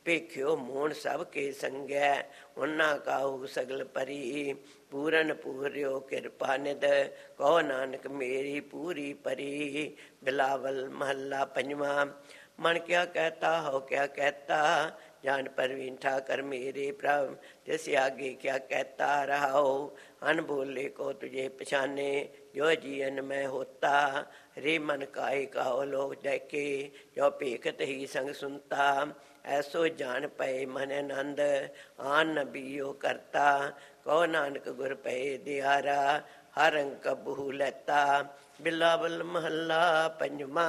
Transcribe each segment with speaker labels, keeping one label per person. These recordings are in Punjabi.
Speaker 1: ਭੇਖਿਓ ਮੋਹਣ ਸਭ ਕੇ ਸੰਗੈ, ਉਹਨਾਂ ਕਾਹੂ ਸਗਲ ਪਰੀ। ਪੂਰਨ ਪੂਰਿਓ ਕਿਰਪਾ ਨਿਧ, ਕਹੋ ਨਾਨਕ ਮੇਰੀ ਪੂਰੀ ਪਰੀ। ਬਿਲਾਵਲ ਮਹੱਲਾ ਪੰਜਵਾਂ। ਮਨ ਕਿਆ ਕਹਿਤਾ ਹੋ ਕਿਆ ਕਹਿਤਾ, ਜਾਨ परवीन ठाकर मेरे प्रभ। तिस आगे क्या कहता रहाओ, अन बोले को तुझे पछाने, जो जीवन में होता। रे मन काहे कहो लोग देखे, जो पेखत ही संग सुनता। ऐसो जान पए मन आनंद, आन नबीयो करता। कहो नानक गुर पए दियारा, हर अंग कबहू लैता। बिलावल महला पंजवा।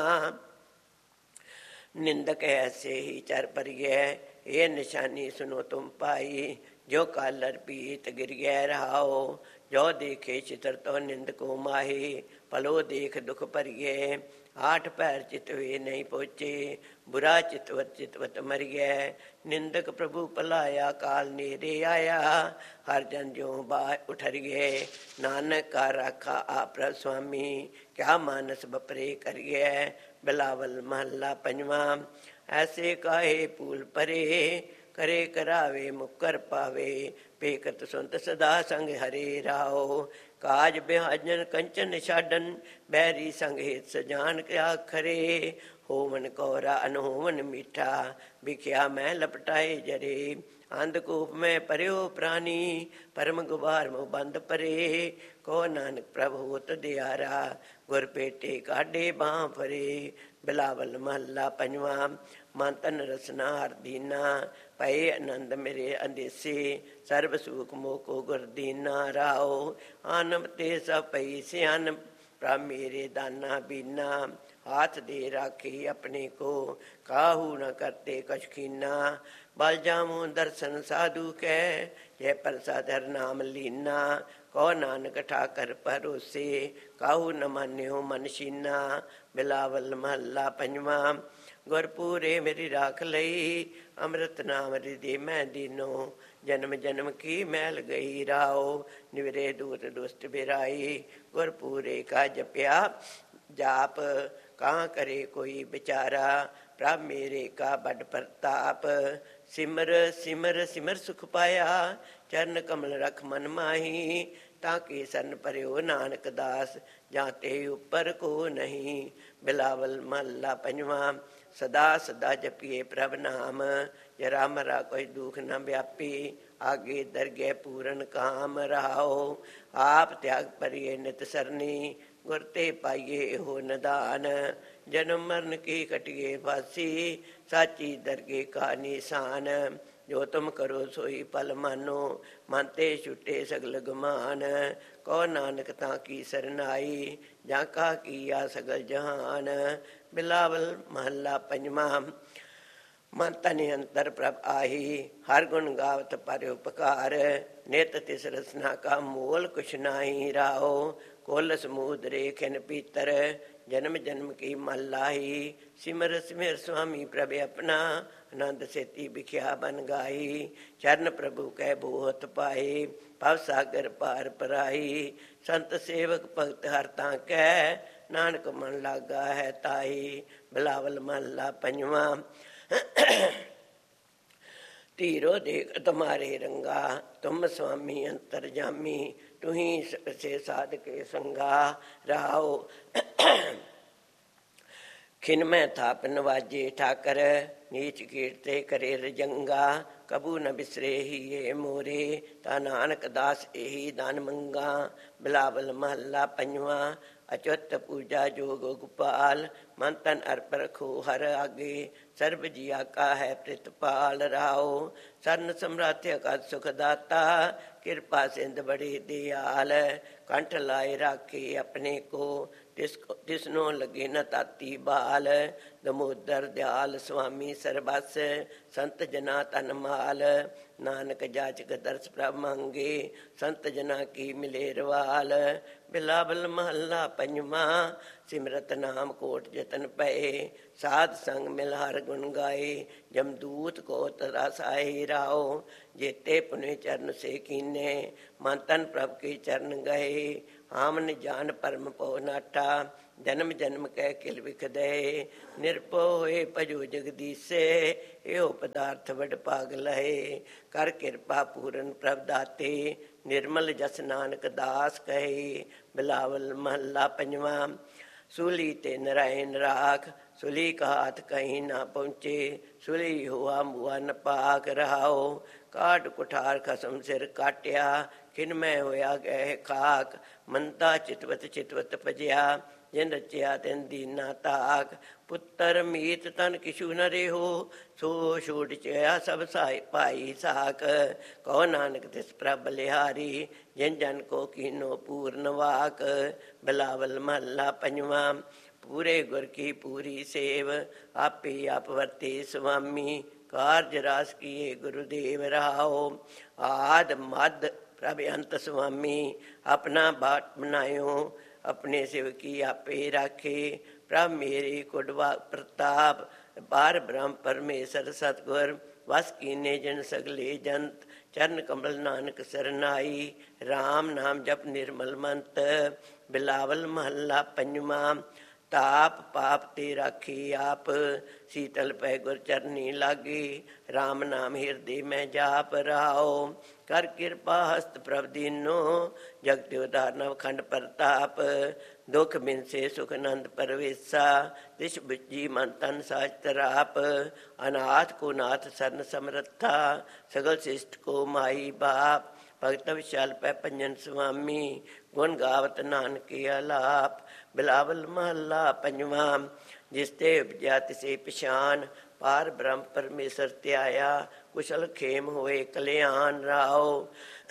Speaker 1: निंदक ऐसे ही चर परिय, ये निशानी सुनो तुम पाई। जो कालर पीत गिर गया रहाओ, जो देखे चित्र तो निंद को माही। पलो देख दुख परिये, आठ पैर चितवे नहीं पहुँचे। बुरा चितवत मर गया, निंदक प्रभु पलाया। काल नेरे आया, हर जन जो बाय उठर गए। नानक का राखा आप स्वामी, क्या मानस बपरे कर गया। बिलावल महला पंजवा। ऐसे काहे पूल परे, करे करावे मुकर पावे। पेकत सुनत सदा संग हरे राहो, काज बिहाजन कंचन छाडन। बैरी संग हित सजान क्या खरे, होवन कौरा अनहोवन मीठा। बिख्या मैं लपटाए जरे, अंधकूप में पर्यो प्राणी। परम गुबार मो बंद परे, को नानक प्रभु होत दियारा। गुर पेटे काडे बाँ फरे। बिलावल महला पंजवा। मन तन रसना हर दीना, पए आनंद मेरे अंदेसे। सर्व सुख मोको गुर दीना राहो, आनम ते सब पई सियान। प्रभ मेरे दाना बीना, हाथ दे राखे अपने को। काहू न करते कछ कीना, बल जामो दर्शन साधु कै। जय प्रसाद हर नाम लीना, कहो नानक ठाकर परोसे। काहू न मान्यो मन शीना। बिलावल महला पंजवा। गुरपूरे मेरी राख लई, अमृत नाम हृदय मैं दीनो। जन्म जन्म की मैल गई राहो, निवरे दूत दुष्ट बिराई। गुरपूरे का जप्या जाप, कहाँ करे कोई बेचारा। प्रभ मेरे का बड़ प्रताप, सिमर सिमर सिमर सुख पाया। चरण कमल रख मन माही, ताकि सन पर्यो नानक दास। जाते ऊपर को नहीं। बिलावल महला पंजवा। सदा सदा जपिए प्रभ नाम, जरा मरा कोई दुख न व्यापी। आगे दरगे पूरन काम रहाओ, आप त्याग परिये नित सरनी। गुरते पाइये हो नदान, जन्म मरण की कटिए फांसी। साची दरगे का निशान, जो तुम करो सोई पल मानो। मानते छुटे सगल गुमान, कहो नानक ताकी सरनाई। जाका किया सगल जहान। बिलावल महला पंजवा। मन तन अंतर प्रभ आही, हर गुण गावत पर उपकार। नित तिस रसना का मोल कुछ नाही राहो। कोल समुद्रे खिन पीतर, जन्म जन्म की मल्लाही। सिमर सिमर स्वामी प्रभ अपना, आनंद सेती बिख्या बन गाई। चरण प्रभु कै बोहत पाए, भव सागर पार पराई। संत सेवक भगत हर ताकै, नानक मन लागा है ताई। बिलावल महला पंजवा। तीरो देख तुम्हारे रंगा, तुम स्वामी अंतर जामी। तुही से साध के संगा रहाओ। खिन में थाप नवाजे ठाकर, नीच कीर्ते करे रजंगा। कबू न बिसरे ही ये मोरे, ता नानक दास यही दान मंगा। बिलावल महला पंजवा। अच्युत पूजा जोग गोपाल, मन तन अर्प रखो हर आगे। सर्व जिया का है प्रतिपाल राहो, सरन समराध्य का सुख दाता। कृपा सिंध बड़े दयाल, कंठ लाए राखे अपने को। तिसनो लगे न ताती बाल, दमोदर दयाल स्वामी सरबस। संत जना तन माल, नानक जाचक दर्श प्रभ मांगे। संत जना की मिले रवाल। बिलावल महला पंजवा। सिमरत नाम कोट जतन पए, साध संग मिल हर गुण गाए। जमदूत को तरासाए राहो, जेते पुण्य चरण से कीने। मन तन प्रभ के चरण गए, आमन जान परम पो नाटा। ਜਨਮ ਜਨਮ ਕਹਿ ਕਿਲ ਵਿਖ ਦਏ। ਨਿਰਭਉ ਹੋਏ ਭਜੋ ਜਗਦੀਸੇ, ਇਹੋ ਪਦਾਰਥ ਵਡ ਭਾਗ ਲਏ। ਕਰ ਕਿਰਪਾ ਪੂਰਨ ਪ੍ਰਭ ਦਾਤੇ, ਨਿਰਮਲ ਜਸ ਨਾਨਕ ਦਾਸ ਕਹੇ। ਬਿਲਾਵਲ ਮਹੱਲਾ ਪੰਜਵਾਂ। ਸੂਲੀ ਤੇ ਨਰਾਇਣ ਰਾਖ, ਸੁਲੀ ਘਾਤ ਕਹੀਂ ਨਾ ਪਹੁੰਚੇ। ਸੁਲੀ ਹੋਆ ਮੁਆ ਨ ਪਾਕ ਰਹਾਓ, ਕਾਟ ਕੁਠਾਰ ਖਸਮ ਸਿਰ ਕਾਟਿਆ। ਖਿਨ ਮੈਂ ਹੋਇਆ ਗਏ ਖਾਕ, ਮੰਤਾ ਚਿਤਵਤ ਚਿਤਵਤ ਭਜਿਆ। ਜਿਨ ਰਚਿਆ ਤਿਨ ਦੀਨਾ ਤਾਕ, ਪੁੱਤਰ ਮੀਤ ਤਨ ਕਿਛੂ ਨ ਰੇਹੋ। ਸੋ ਛੋੜ ਚਿਆ ਸਭ ਸਾਈ ਭਾਈ ਸਾਕ, ਕਹੋ ਨਾਨਕ ਤਿਸ ਪ੍ਰਭ ਬਲਿਹਾਰੀ। ਜਿਨ ਜਨ ਕੋ ਕੀਨੋ ਪੂਰਨ ਵਾਕ। ਬਿਲਾਵਲ ਮਹੱਲਾ ਪੰਜਵਾਂ। ਪੂਰੇ ਗੁਰ ਕੀ ਪੂਰੀ ਸੇਵ, ਆਪੇ ਆਪ ਵਰਤੇ ਸੁਆਮੀ। ਕਾਰਜ ਰਾਸ ਕੀਏ ਗੁਰੂਦੇਵ ਰਹਾਓ, ਆਦ ਮਦ ਪ੍ਰਭ ਅੰਤ ਸੁਆਮੀ। ਆਪਣਾ ਬਾਟ ਬਣਾਇਓ, ਆਪਣੇ ਸਿਵਕੀ ਆਪੇ ਰਾਖੇ। ਪ੍ਰਭ ਮੇਰੇ ਕੁੜਵਾ ਪ੍ਰਤਾਪ, ਪਾਰ ਬ੍ਰਹਮ ਪਰਮੇਸ਼ਰ ਸਤਿਗੁਰ। ਵਸ ਕੀਨੇ ਜਨ ਸਗਲੇ ਜੰਤ, ਚਰਨ ਕਮਲ ਨਾਨਕ ਸਰਨਾਈ। ਰਾਮ ਨਾਮ ਜਪ ਨਿਰਮਲ ਮੰਤ। ਬਿਲਾਵਲ ਮਹੱਲਾ ਪੰਜਵਾਂ। ਤਾਪ ਪਾਪ ਤੇ ਰਾਖੀ ਆਪ, ਸੀਤਲ ਪੈ ਗੁਰ ਚਰਨੀ ਲਾਗੀ। ਰਾਮ ਨਾਮ ਹਿਰਦੇ ਮੈਂ ਜਾਪ ਰਹਾਓ, ਕਰ ਕਿਰਪਾ ਹਸਤ ਪ੍ਰਭ ਦੀਨੋ। ਜਗਤ ਉਦਾਰ ਨਵਖੰਡ ਪ੍ਰਤਾਪ, ਦੁਖ ਬਿਨਸੇ ਸੁਖ ਆਨੰਦ ਪਰਵੇਸਾ। ਤਿਸ ਬੁੱਝੀ ਮਨ ਤਨ ਸਾਜ ਤਰਾਪ, ਅਨਾਥ ਕੋ ਨਾਥ ਸਰਨ ਸਮਰੱਥਾ। ਸਗਲ ਸਿਸ਼ਟ ਕੋ ਮਾਈ ਬਾਪ, ਭਗਤ ਵਿਸ਼ਾਲ ਪੈ ਭੰਜਨ ਸੁਆਮੀ। ਗੁਣ ਗਾਵਤ ਨਾਨਕੇ ਆਲਾਪ। ਬਿਲਾਵਲ ਮਹੱਲਾ ਪੰਜਵਾਂ। ਜਿਸ ਤੇ ਉਪਜਿਆ ਤਿਸੇ ਪਛਾਨ, ਪਾਰ ਬ੍ਰਹਮ ਪਰਮੇਸ਼ਰ ਧਿਆਇਆ। ਕੁਸ਼ਲ ਖੇਮ ਹੋਏ ਕਲਿਆਣ ਰਾਓ,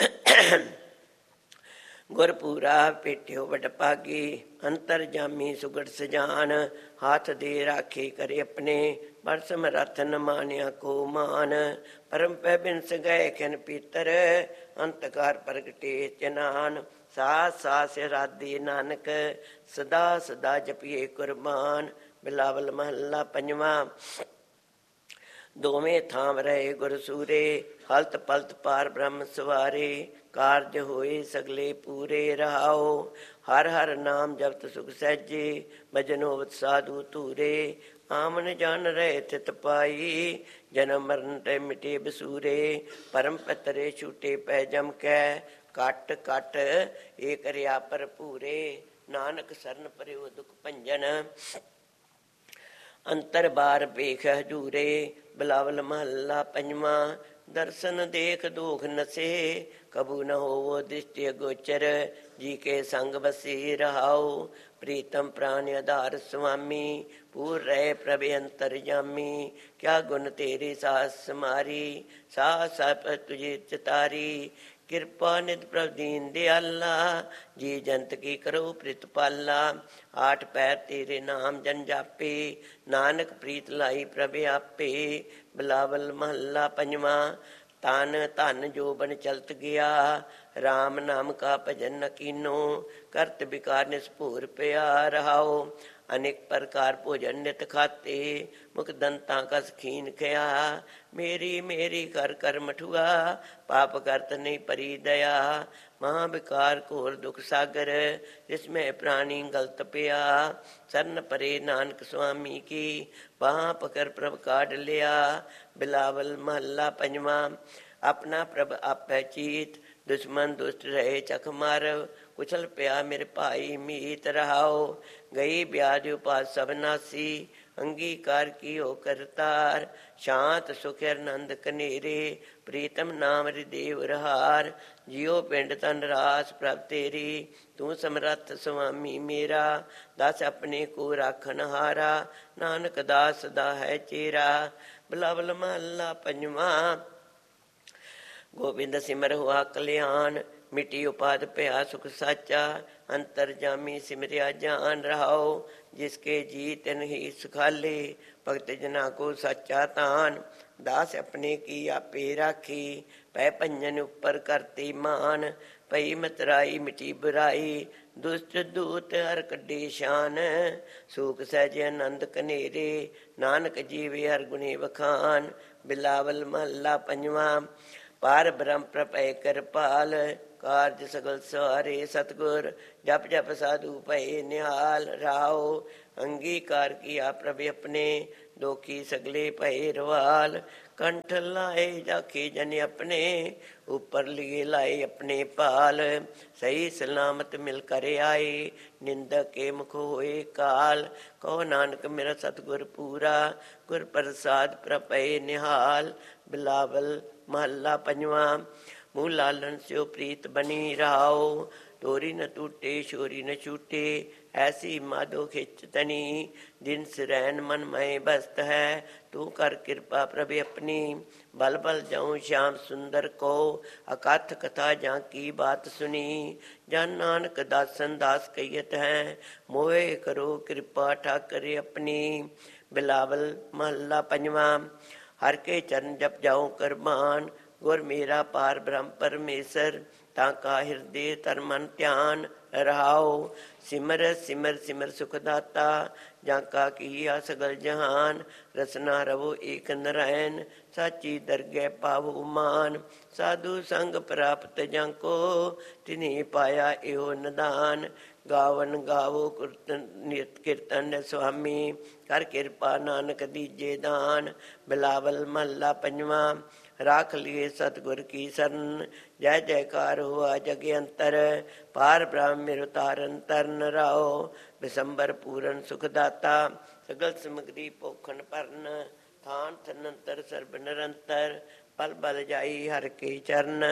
Speaker 1: ਗੁਰਪੂਰਾ ਭੇਟਿਓ ਵਡ ਭਾਗੀ। ਅੰਤਰ ਜਾਮੀ ਸੁਗੜ ਸਜਾਨ, ਹੱਥ ਦੇ ਰਾਖੇ ਕਰੇ ਆਪਣੇ। ਬੜ ਸਮਰੱਥ ਨ ਮਾਨਿਆ ਕੋ ਮਾਨ, ਪਰਮ ਪੈ ਬਿਨਸ ਗਏ ਖਿਨ ਪੀਤਰ। ਅੰਤਕਾਰ ਪ੍ਰਗਟੇ ਚਨਾਨ, ਸਾਸ ਸਾਸ ਰਾਧੇ ਨਾਨਕ। ਸਦਾ ਸਦਾ ਜਪੀਏ ਕੁਰਬਾਨ। ਬਿਲਾਵਲ ਮਹੱਲਾ ਪੰਜਵਾਂ। ਦੋਵੇਂ ਥਾਮ ਰਹੇ ਗੁਰ ਸੂਰੇ, ਹਲਤ ਪਲਤ ਪਾਰ ਬ੍ਰਹਮ ਸਵਾਰੇ। ਕਾਰਜ ਹੋਏ ਸਗਲੇ ਪੂਰੇ ਰਹਾਓ, ਹਰ ਹਰ ਨਾਮ ਜਪਤ ਸੁਖ ਸਹਿਜੇ। ਭਜਨ ਹੋਵਤ ਸਾਧੂ ਧੂਰੇ, ਆਮਨ ਜਾਨ ਰਹੇ ਤਿਤ ਪਾਈ। ਜਨਮ ਮਰਨ ਤੇ ਮਿਟੇ ਬਸੂਰੇ, ਪਰਮ ਪਤਰੇ ਛੂਟੇ ਪੈ ਜਮ ਕੈ। ਕਟ ਕਟ ਏ ਕਰਿਆ ਭਰਪੂਰੇ, ਨਾਨਕ ਸਰਨ ਪਰਿਓ ਦੁਖ ਭੰਜਨ। ਅੰਤਰ ਬਾਰ ਵੇਖ ਹਜੂਰੇ। ਬਿਲਾਵਲ ਮਹੱਲਾ ਪੰਜਵਾਂ। ਦਰਸ਼ਨ ਦੇਖ ਦੋਖ ਨਸੇ, ਕਬੂ ਨ ਹੋਵੋ ਦਿਸ਼ਟਿ ਗੋਚਰ। ਜੀ ਕੇ ਸੰਗ ਬਸੀ ਰਹਾਓ, ਪ੍ਰੀਤਮ ਪ੍ਰਾਨ ਆਧਾਰ ਸੁਆਮੀ। ਪੂਰ ਰਹੇ ਪ੍ਰਭ ਅੰਤਰ ਜਾਮੀ, ਕਿਆ ਗੁਣ ਤੇਰੇ ਸਾਸ ਸਮਾਰੀ। ਸਾਸ ਸਪ ਤੁਝੇ ਚਿਤਾਰੀ, ਕਿਰਪਾ ਨਿਤ ਪ੍ਰਭ ਦੀਨ ਦਿਆਲਾ। ਜੀ ਜੰਤ ਕੀ ਕਰੋ ਪ੍ਰਿਤਪਾਲਾ, ਆਠ ਪੈਰ ਤੇਰੇ ਨਾਮ ਜਨ ਜਾਪੇ। ਨਾਨਕ ਪ੍ਰੀਤ ਲਾਈ ਪ੍ਰਭ ਆਪੇ। ਬਿਲਾਵਲ ਮਹੱਲਾ ਪੰਜਵਾਂ। ਤਨ ਧਨ ਜੋਬਨ ਚਲਤ ਗਿਆ, ਰਾਮ ਨਾਮ ਕਾ ਭਜਨ ਨ ਕੀਨੋ। ਕਰਤ ਵਿਕਾਰ ਨਿਸਭੂਰ ਪਿਆ ਰਹਾਓ, ਅਨੇਕ ਪ੍ਰਕਾਰ ਭੋਜਨ ਨਿਤ ਖਾਤੇ। ਮੁਖ ਦੰਤਾਂ ਕਸ ਖੀਨ ਖਿਆ, ਮੇਰੀ ਮੇਰੀ ਕਰ ਕਰ ਮਠੂਆ। ਪਾਪ ਕਰਤ ਨਹੀਂ ਪਰੀ ਦਇਆ, ਮਹਾ ਵਿਕਾਰ ਘੋਰ ਦੁਖ ਸਾਗਰ। ਜਿਸਮੈ ਪ੍ਰਾਣੀ ਗਲਤ ਪਿਆ, ਸਰਨ ਪਰੇ ਨਾਨਕ ਸੁਆਮੀ ਕੀ। ਬਾਹਾਂ ਪਕੜ ਪ੍ਰਭ ਕਾਢ ਲਿਆ। ਬਿਲਾਵਲ ਮਹੱਲਾ ਪੰਜਵਾਂ। ਆਪਣਾ ਪ੍ਰਭ ਆਪੈ ਚੀਤ, ਦੁਸ਼ਮਨ ਦੁਸ਼ਟ ਰਹੇ ਚਖ ਮਾਰਵ। ਕੁਚਲ ਪਿਆ ਮੇਰੇ ਭਾਈ ਮੀਤ ਰਹਾਓ, ਗਈ ਵਿਆਜ ਉਪਾਸ ਸਭ ਨਾਸੀ। ਅੰਗੀਕਾਰ ਕੀ ਹੋ ਕਰਤਾਰ, ਸ਼ਾਂਤ ਸੁਖ ਆਨੰਦ ਕਨੇਰੇ। ਪ੍ਰੀਤਮ ਨਾਮ ਹਰਿਦੇਵ ਰਹਾਰ, ਜਿਉ ਪਿੰਡ ਤਨ ਰਾਸ ਪ੍ਰਭ ਤੇਰੀ। ਤੂੰ ਸਮਰੱਥ ਸੁਆਮੀ ਮੇਰਾ, ਦਸ ਆਪਣੇ ਕੋ ਰਾਖਣ ਹਾਰਾ। ਨਾਨਕ ਦਾਸ ਸਦਾ ਹੈ ਚੇਰਾ। ਬਿਲਾਵਲ ਮਹੱਲਾ ਪੰਜਵਾਂ। ਗੋਬਿੰਦ ਸਿਮਰ ਹੁਆ ਕਲਿਆਣ, ਮਿਟੀ ਉਪਾਦ ਪਿਆ ਸੁਖ ਸਾਚਾ। ਅੰਤਰ ਜਾਮੀ ਸਿਮਰਿਆ ਜਾਨ ਰਹਾਓ, ਜਿਸਕੇ ਜੀ ਤਿਨ ਹੀ ਸੁਖਾਲੇ। ਭਗਤ ਜਨਾ ਕੋ ਸਾਚਾ ਤਾਨ, ਦਾਸ ਆਪਣੇ ਕੀ ਆਪੇ ਰਾਖੀ। ਪੈ ਭੰਜਨ ਉੱਪਰ ਕਰਤੇ ਮਾਨ, ਪਈ ਮਤਰਾਈ ਮਿਟੀ ਬੁਰਾਈ। ਦੁਸ਼ਟ ਦੂਤ ਹਰ ਕੱਢੇ ਸ਼ਾਨ, ਸੂਖ ਸਹਿਜ ਆਨੰਦ ਕਨੇਰੇ। ਨਾਨਕ ਜੀਵੇ ਹਰ ਗੁਣੇ ਵਖਾਨ। ਬਿਲਾਵਲ ਮਹੱਲਾ ਪੰਜਵਾਂ। ਪਾਰ ਬ੍ਰਹਮ ਪ੍ਰਭੈ ਕਿਰਪਾਲ, ਕਾਰਜ ਸਗਲ ਸਵਾਰੇ ਸਤਿਗੁਰ ਜਪ ਜਪ ਸਾਧੂ ਭਏ ਨਿਹਾਲ ਰਾਓ ਅੰਗੀਕਾਰ ਕੀਆ ਪ੍ਰਭ ਆਪਣੇ ਦੋਖੀ ਸਗਲੇ ਭਏ ਰਵਾਲ ਕੰਠ ਲਾਏ ਜਾਖੇ ਜਨ ਆਪਣੇ ਉੱਪਰ ਲਿਏ ਲਾਏ ਆਪਣੇ ਭਾਲ ਸਹੀ ਸਲਾਮਤ ਮਿਲ ਕਰ ਆਏ ਨਿੰਦਕ ਕੇ ਮੁਖ ਹੋਏ ਕਾਲ ਕਹੋ ਨਾਨਕ ਮੇਰਾ ਸਤਿਗੁਰ ਪੂਰਾ ਗੁਰ ਪ੍ਰਸਾਦ ਪ੍ਰਪਏ ਨਿਹਾਲ ਬਿਲਾਵਲ ਮਹੱਲਾ ਪੰਜਵਾਂ ਮੂਹ ਲਾਲਨ ਸਿਓ ਪ੍ਰੀਤ ਬਣੀ ਰਾਓ ਤੋਰੀ ਨ ਟੂਟੇ ਸ਼ੋਰੀ ਨ ਛੂਟੇ ਐਸੀ ਮਾਧੋ ਖਿੱਚ ਤਨੀ ਦਿਨ ਸਿਰੈਨ ਮਨ ਮੈਂ ਬਸਤ ਹੈ ਤੂੰ ਕਰ ਕਿਰਪਾ ਪ੍ਰਭ ਆਪਣੀ ਬਲ ਬਲ ਜਾਉ ਸ਼ਾਮ ਸੁੰਦਰ ਕੋ ਅਕਥ ਕਥਾ ਜਾਂ ਕੀ ਬਾਤ ਸੁਣੀ ਜਨ ਨਾਨਕ ਦਾਸਨ ਦਾਸ ਕਹੀਤ ਹੈ ਮੋਏ ਕਰੋ ਕਿਰਪਾ ਠਾਕਰ ਆਪਣੀ ਬਿਲਾਵਲ ਮਹੱਲਾ ਪੰਜਵਾਂ ਹਰ ਕੇ ਚਰਨ ਜਪ ਜਾਉ ਕਰਮਾਨ ਗੁਰ ਮੇਰਾ ਪਾਰ ਬ੍ਰਹਮ ਪਰਮੇਸ਼ਰ ਤਾਂ ਕਾ ਹਿਰਦੇ ਤਨ ਮਨ ਧਿਆਨ ਰਹਾਓ ਸਿਮਰ ਸਿਮਰ ਸਿਮਰ ਸੁਖ ਦਾਤਾ ਜਾਂ ਕਾ ਕੀਆ ਸਗਲ ਜਹਾਨ ਰਸਨਾ ਰਵੋ ਏਕ ਨਰੈਣ ਸਾਚੀ ਦਰਗਹਿ ਪਾਵੋ ਮਾਨ ਸਾਧੂ ਸੰਗ ਪ੍ਰਾਪਤ ਜਾਂ ਕੋ ਤਿਨੀ ਪਾਇਆ ਇਹੋ ਨਿਦਾਨ ਗਾਵਨ ਗਾਵੋ ਨਿਤ ਕੀਰਤਨ ਸੁਆਮੀ ਕਰ ਕਿਰਪਾ ਨਾਨਕ ਦੀਜੇ ਦਾਨ ਬਿਲਾਵਲ ਮਹੱਲਾ ਪੰਜਵਾਂ ਰਾਖ ਲਿਏ ਸਤਿਗੁਰ ਕੀ ਸਰਨ ਜੈ ਜੈਕਾਰ ਹੋਆ ਜਗ ਅੰਤਰ ਪਾਰ ਬ੍ਰਹਮ ਮੇਰੁ ਤਾਰਨ ਤਰਨ ਰਾਓ ਬਿਸੰਬਰ ਪੂਰਨ ਸੁਖ ਦਾਤਾ ਸਗਲ ਸਮਗਰੀ ਪੋਖਣ ਭਰਨ ਥਾਨ ਤਨੰਤਰ ਸਰਬ ਨਿਰੰਤਰ ਪਲ ਬਲ ਜਾਈ ਹਰ ਕੇ ਚਰਨ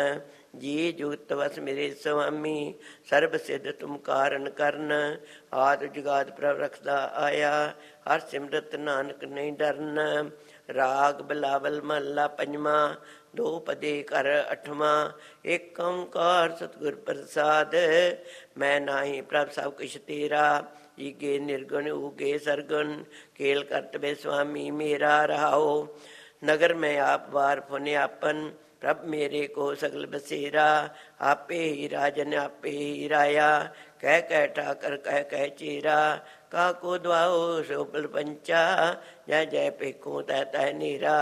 Speaker 1: ਜੀ ਜੁਗਤ ਵਸ ਮੇਰੇ ਸੁਆਮੀ ਸਰਬ ਸਿੱਧ ਤੁਮ ਕਾਰਨ ਕਰਨ ਆਦ ਜੁਗਾਦ ਪ੍ਰਭ ਰਖਦਾ ਆਇਆ ਹਰ ਸਿਮਰਤ ਨਾਨਕ ਨਹੀਂ ਡਰਨ ਰਾਗ ਬਿਲਾਵਲ ਮਹੱਲਾ ਪੰਜਵਾਂ ਦੋ ਪਦੇ ਕਰ ਅਠਵਾਂ ਏਕ ਓੰਕਾਰ ਸਤਿਗੁਰ ਪ੍ਰਸਾਦ ਮੈਂ ਨਾਹੀ ਪ੍ਰਭ ਸਭ ਕੁਛ ਤੇਰਾ ਈਗੇ ਨਿਰਗੁਣ ਊਗੇ ਸਰਗੁਣ ਖੇਲ ਕਰਤਵੇ ਸੁਆਮੀ ਮੇਰਾ ਰਹਾਓ ਨਗਰ ਮੈਂ ਆਪ ਵਾਰ ਫੁਨ ਆਪਨ ਪ੍ਰਭ ਮੇਰੇ ਕੋ ਸਗਲ ਬਸੇਰਾ ਆਪੇ ਹੀ ਰਾਜਨ ਆਪੇ ਹੀ ਰਾਇਆ ਕਹਿ ਕਹਿ ਠਾਕਰ ਕਹਿ ਕਹਿ ਚੇਰਾ ਕਾ ਕੋ ਦਵਾਓ ਸੋਪਲ ਪੰਚਾ ਜੈ ਜੈ ਪੇਖੋ ਤੈ ਤੈ ਨੀਰਾ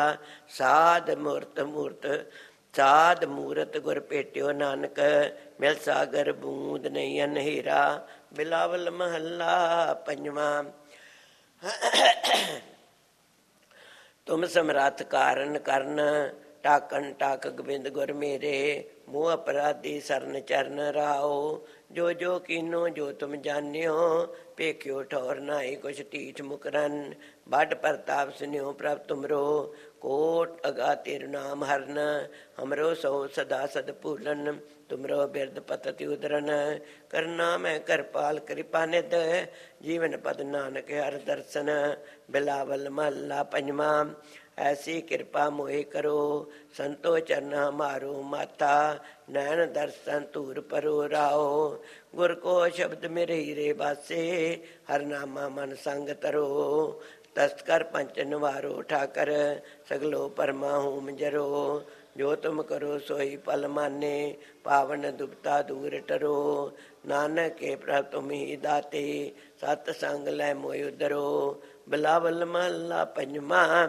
Speaker 1: ਸਾਧ ਮੂਰਤ ਗੁਰ ਭੇਟਿਓ ਨਾਨਕ ਮਿਲ ਸਾਗਰ ਬੂੰਦ ਨਹੀਂ ਅਨਹੇਰਾ ਬਿਲਾਵਲ ਮਹੱਲਾ ਪੰਜਵਾਂ ਤੁਮ ਸਮਰੱਥ ਕਾਰਨ ਕਰਨ ਟਾਕਣ ਟਾਕ ਗੋਬਿੰਦ ਗੁਰ ਮੇਰੇ ਮੂਹ ਅਪਰਾਧੀ ਸਰਨ ਚਰਨ ਰਾਓ ਜੋ ਜੋ ਕੀਨੋ ਜੋ ਤੁਮ ਜਾਣਿਓ ਭੇਖਿਓ ਠੌਰ ਨਾਹੀ ਕੁਛ ਢੀਠ ਮੁਕਰਨ ਵੱਡ ਪ੍ਰਤਾਪ ਸੁਨਿਓ ਪ੍ਰਭ ਤੁਮਰੋ ਕੋਟ ਅਗਾ ਤੇਰ ਨਾਮ ਹਰਨ ਹਮਰੋ ਸੋ ਸਦਾ ਸਦ ਭੂਲਨ ਤੁਮਰੋ ਬਿਰਦ ਪਤਿ ਉਦਰਨ ਕਰਨਾ ਮੈਂ ਕਿਰਪਾਲ ਕਿਰਪਾ ਨਿਧ ਜੀਵਨ ਪਦ ਨਾਨਕ ਹਰ ਦਰਸ਼ਨ ਬਿਲਾਵਲ ਮਹੱਲਾ ਪੰਜਵਾਂ ਐਸੀ ਕਿਰਪਾ ਮੋਹਿ ਕਰੋ ਸੰਤੋ ਚਰਨ ਹਮਾਰੋ ਮਾਤਾ ਨੈਣ ਦਰਸ਼ਨ ਧੂਰ ਪਰੋ ਰਾਓ ਗੁਰ ਕੋ ਸ਼ਬਦ ਮੇਰੇ ਹੀਰੇ ਬਾਸੇ ਹਰ ਨਾਮਾ ਮਨ ਸੰਗ ਤਰੋ ਤਸਕਰ ਪੰਚ ਨਿਵਾਰੋ ਠਾਕਰ ਸਗਲੋ ਪਰਮਾ ਹੂਮ ਜਰੋ ਜੋ ਤੁਮ ਕਰੋ ਸੋਈ ਪਲ ਮਾਨੇ ਪਾਵਨ ਦੁਬਤਾ ਦੂਰ ਟਰੋ ਨਾਨਕ ਕੇ ਪ੍ਰਭ ਤੁਮ ਹੀ ਦਾਤੇ ਸਤ ਸੰਗ ਲੈ ਮੋਇ ਉਦਰੋ ਬਿਲਾਵਲ ਮਹੱਲਾ ਪੰਜਵਾਂ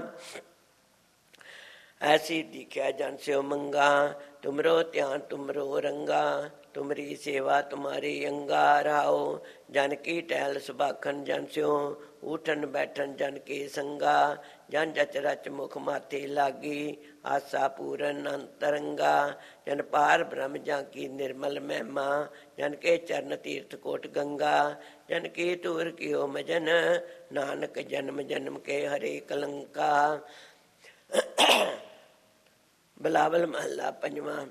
Speaker 1: ऐसी दीख्या जन से मंगा तुमरो ध्यान तुमरो रंगा तुमरी सेवा तुम्हारी अंगा राओ जन की टहल सुबाखन जन स्यो उठन बैठन जन के संगा जन जच रच मुख माथे लागी आसा पूरन अंतरंगा जन पार ब्रह्म जा की निर्मल महिमा जन के चरण तीर्थ कोट गंगा जन की तूर कियो मजन नानक जन्म जन्म के हरे कलंका ਬਿਲਾਵਲ ਮਹੱਲਾ ਪੰਜਵਾਂ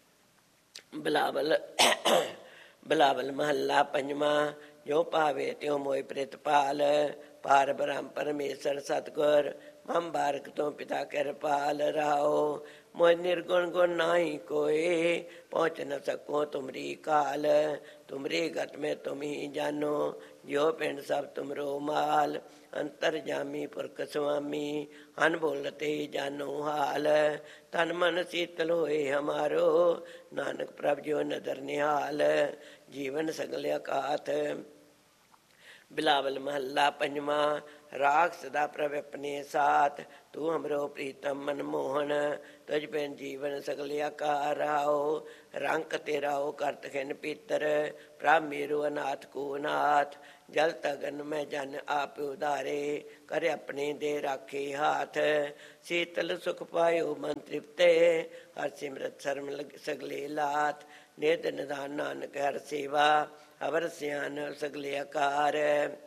Speaker 1: ਬਿਲਾਵਲ ਮਹੱਲਾ ਪੰਜਵਾਂ ਜੋ ਭਾਵੇ ਤਿਉ ਮੋਇ ਪ੍ਰਿਤਪਾਲ ਪਾਰ ਬ੍ਰਹਮ ਪਰਮੇਸ਼ਰ ਸਤਿਗੁਰ ਮਮ ਬਾਰਕ ਤੋਂ ਪਿਤਾ ਕਿਰਪਾਲ ਰਾਓ ਮੋਇ ਨਿਰਗੁਣ ਗੁਣ ਨਾਹੀ ਕੋਏ ਪਹੁੰਚ ਨ ਸਕੋ ਤੁਮਰੀ ਕਾਲ ਤੁਮਰੀ ਗਤ ਮੈਂ ਤੁਮ ਹੀ ਜਾਨੋ ਜੋ ਪਿੰਡ ਸਭ ਤੁਮਰੋ ਮਾਲ ਅੰਤਰ ਜਾਮੀ ਪੁਰਖ ਸੁਆਮੀ ਹਨ ਬੋਲਤੇ ਜਾਨੋ ਹਾਲ ਤਨ ਮਨ ਸੀਤਲ ਹੋਏ ਹਮਾਰੋ ਨਾਨਕ ਪ੍ਰਭ ਜੋ ਨਦਰ ਨਿਹਾਲ ਜੀਵਨ ਸਗਲ ਅਕਾਥ ਬਿਲਾਵਲ ਮਹੱਲਾ ਪੰਜਵਾਂ राग सदा प्रभ अपने साथ, तू हमरो प्रीतम मनमोहन। तुझ बिन जीवन सगल आकार रहाओ, रंक तेरा हो करत खिन पीतर, प्रभ मेरो अनाथ को नाथ। जल तगन में जन आप उदारे, कर अपने दे राखे हाथ। शीतल सुख पायो मन तृप्ते, हर सिमरत शर्म सगले लात। निध निधान नानक हर सेवा, अवर सियान सगले आकार।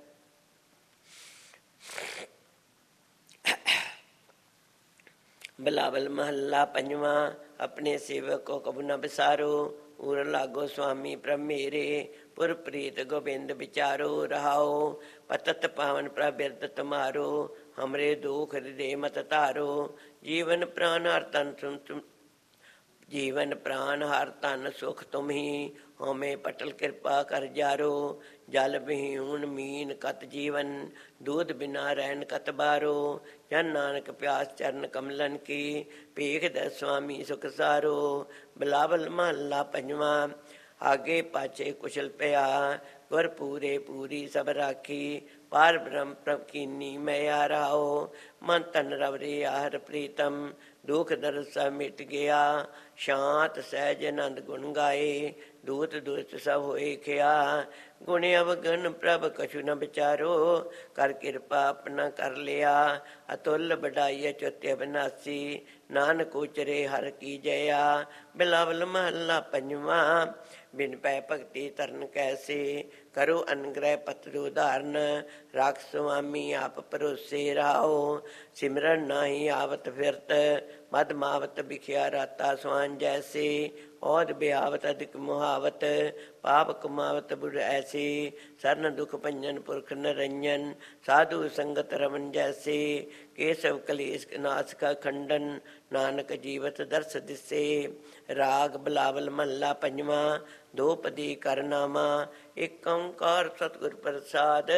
Speaker 1: बिलावल महला पंजवा। अपने सेवक को कबू न बिसारो, उर लागो स्वामी प्रभ मेरे। पुर प्रीत गोबिंद विचारो, रहाओ पतत पावन प्रभ बिरद तुम्हारो। हमरे दुख हृदय मत तारो, जीवन प्राण हर तन तुम जीवन प्राण हर तन सुख तुम ही। होमे पटल कृपा कर जारो, जल बिहून मीन कत जीवन। दूध बिना रहन कत बारो, जन नानक प्यास चरण कमलन की। भीख दे स्वामी सुख सारो, बिलावल महला पंजवा। आगे पाछे कुशल पया, गुर पूरे पूरी सब राखी। पार ब्रह्म प्रभ कीनी मैया रहाओ, मन तन रवरे आहर प्रीतम। दुख दर्द सब मिट गया, शांत सहज आनंद गुण गाए। दूत दुष्ट सब होए खिया, गुण अवगन प्रभ कछु न विचारो। कर कृपा अपना कर लिया, अतुल बढ़ाई अच्युत अविनाशी। नानक उचरे हर की जया, बिलावल महला पंजवा। बिन पै भगति तरन कैसे, करो अनुग्रह पत्र उदाहरण। राख स्वामी आप परोसे रहाओ, सिमरन नाही आवत फिरत। मद मावत बिखिया राता स्वान जैसे, औध ब्यावत अधिक मुहावत। पाप कमावत बुढ़ ऐसे, सरन दुख भंजन पुरख नरंजन। साधु संगत रमन जैसे, केशव कलेश नाश का खंडन। नानक जीवत दर्श दिसे, राग बिलावल महला पंजवा। दो पदी कर नामा, एक ओंकार सतगुर प्रसाद।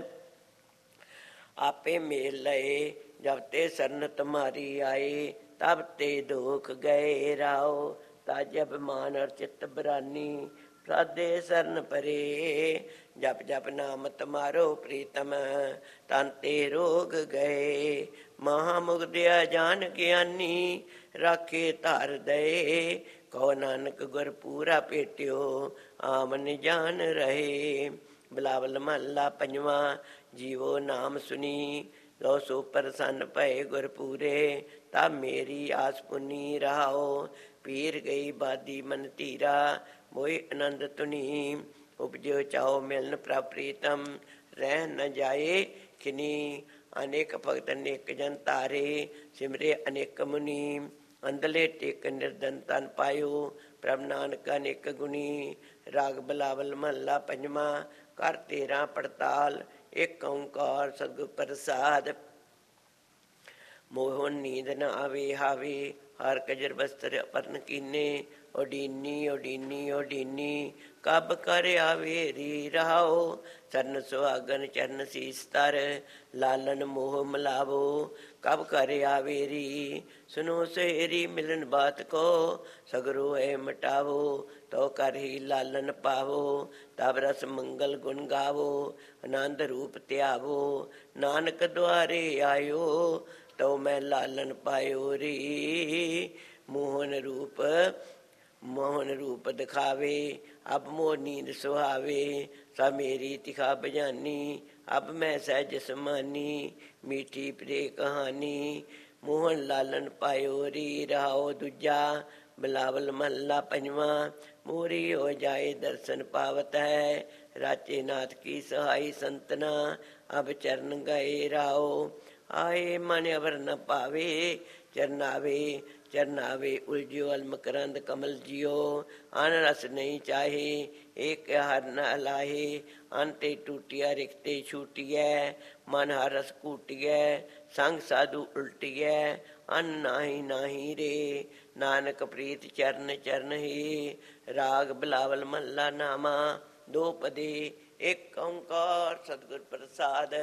Speaker 1: आपे मेल लए, जब ते सरन तुम्हारी आए। तब ते दुख गए राओ, ताज अभिमान और चित्त बरानी। प्रादे सरन परे, जप जप नाम तुम्हारो प्रीतम। तन ते रोग गए, महामुग्धया जान ज्ञानी। राखे धार दए, कहो नानक गुर पूरा पेटियो। आमन जान रहे, बिलावल महला पंजवा। जीवो नाम सुनी, लो सो प्रसन्न भये गुर पूरे। तब मेरी आस पुनी रहाओ, पीर गई बादी मन धीरा। मोहि आनंद तुनी, उपजो चाओ मिलन प्रभ प्रीतम। रह न जाए खिनी, अनेक भगत अनेक जन तारे। सिमरे अनेक मुनि, अंदले टेक निर्धन तन पायो। प्रभ नानक अनेक गुणी, राग बिलावल महला पंजवा। कर 13 पड़ताल, एक ओंकार सतगुर प्रसाद। मोह नींद न आवे हावे, हर कजर बस्तर अपन कीने। ओडीनी ओडीनी ओडीनी, कब कर आवे री रहाओ। सरन सुहागन चरण शीस तर, लालन मोह मिलावो। कब कर आवे री, सुनो सहेरी मिलन बात को। सगरो है मिटावो, तो कर ही लालन पावो। तब रस मंगल गुण गावो, आनंद रूप त्यावो। नानक द्वारे आयो, तो मैं लालन पायो री। मोहन रूप दिखावे, अब मोह नींद सुहावे। सब मेरी तिखा बजानी, अब मैं सहज समानी। मीठी प्रे कहानी, मोहन लालन पायो री। रहाओ दूजा, बिलावल महला पंजवा। मोरी हो जाए दर्शन पावत है, राचे नाथ की सहाय संतना। अब चरण गए राओ, आए मन अवर न पावे। चरनावे चरनावे उलझियो अलमकरंद कमल जियो। अन रस नहीं चाहे, एक हर न लाहे। अंते टूटिया रिक्ते छूटिया, मन हर रस कूटिया। संग साधु उल्टिया, अन नाही नाही रे। नानक प्रीत चरण चरण ही, राग बिलावल महला नामा। दो पदे, एक ओंकार सतगुर प्रसाद।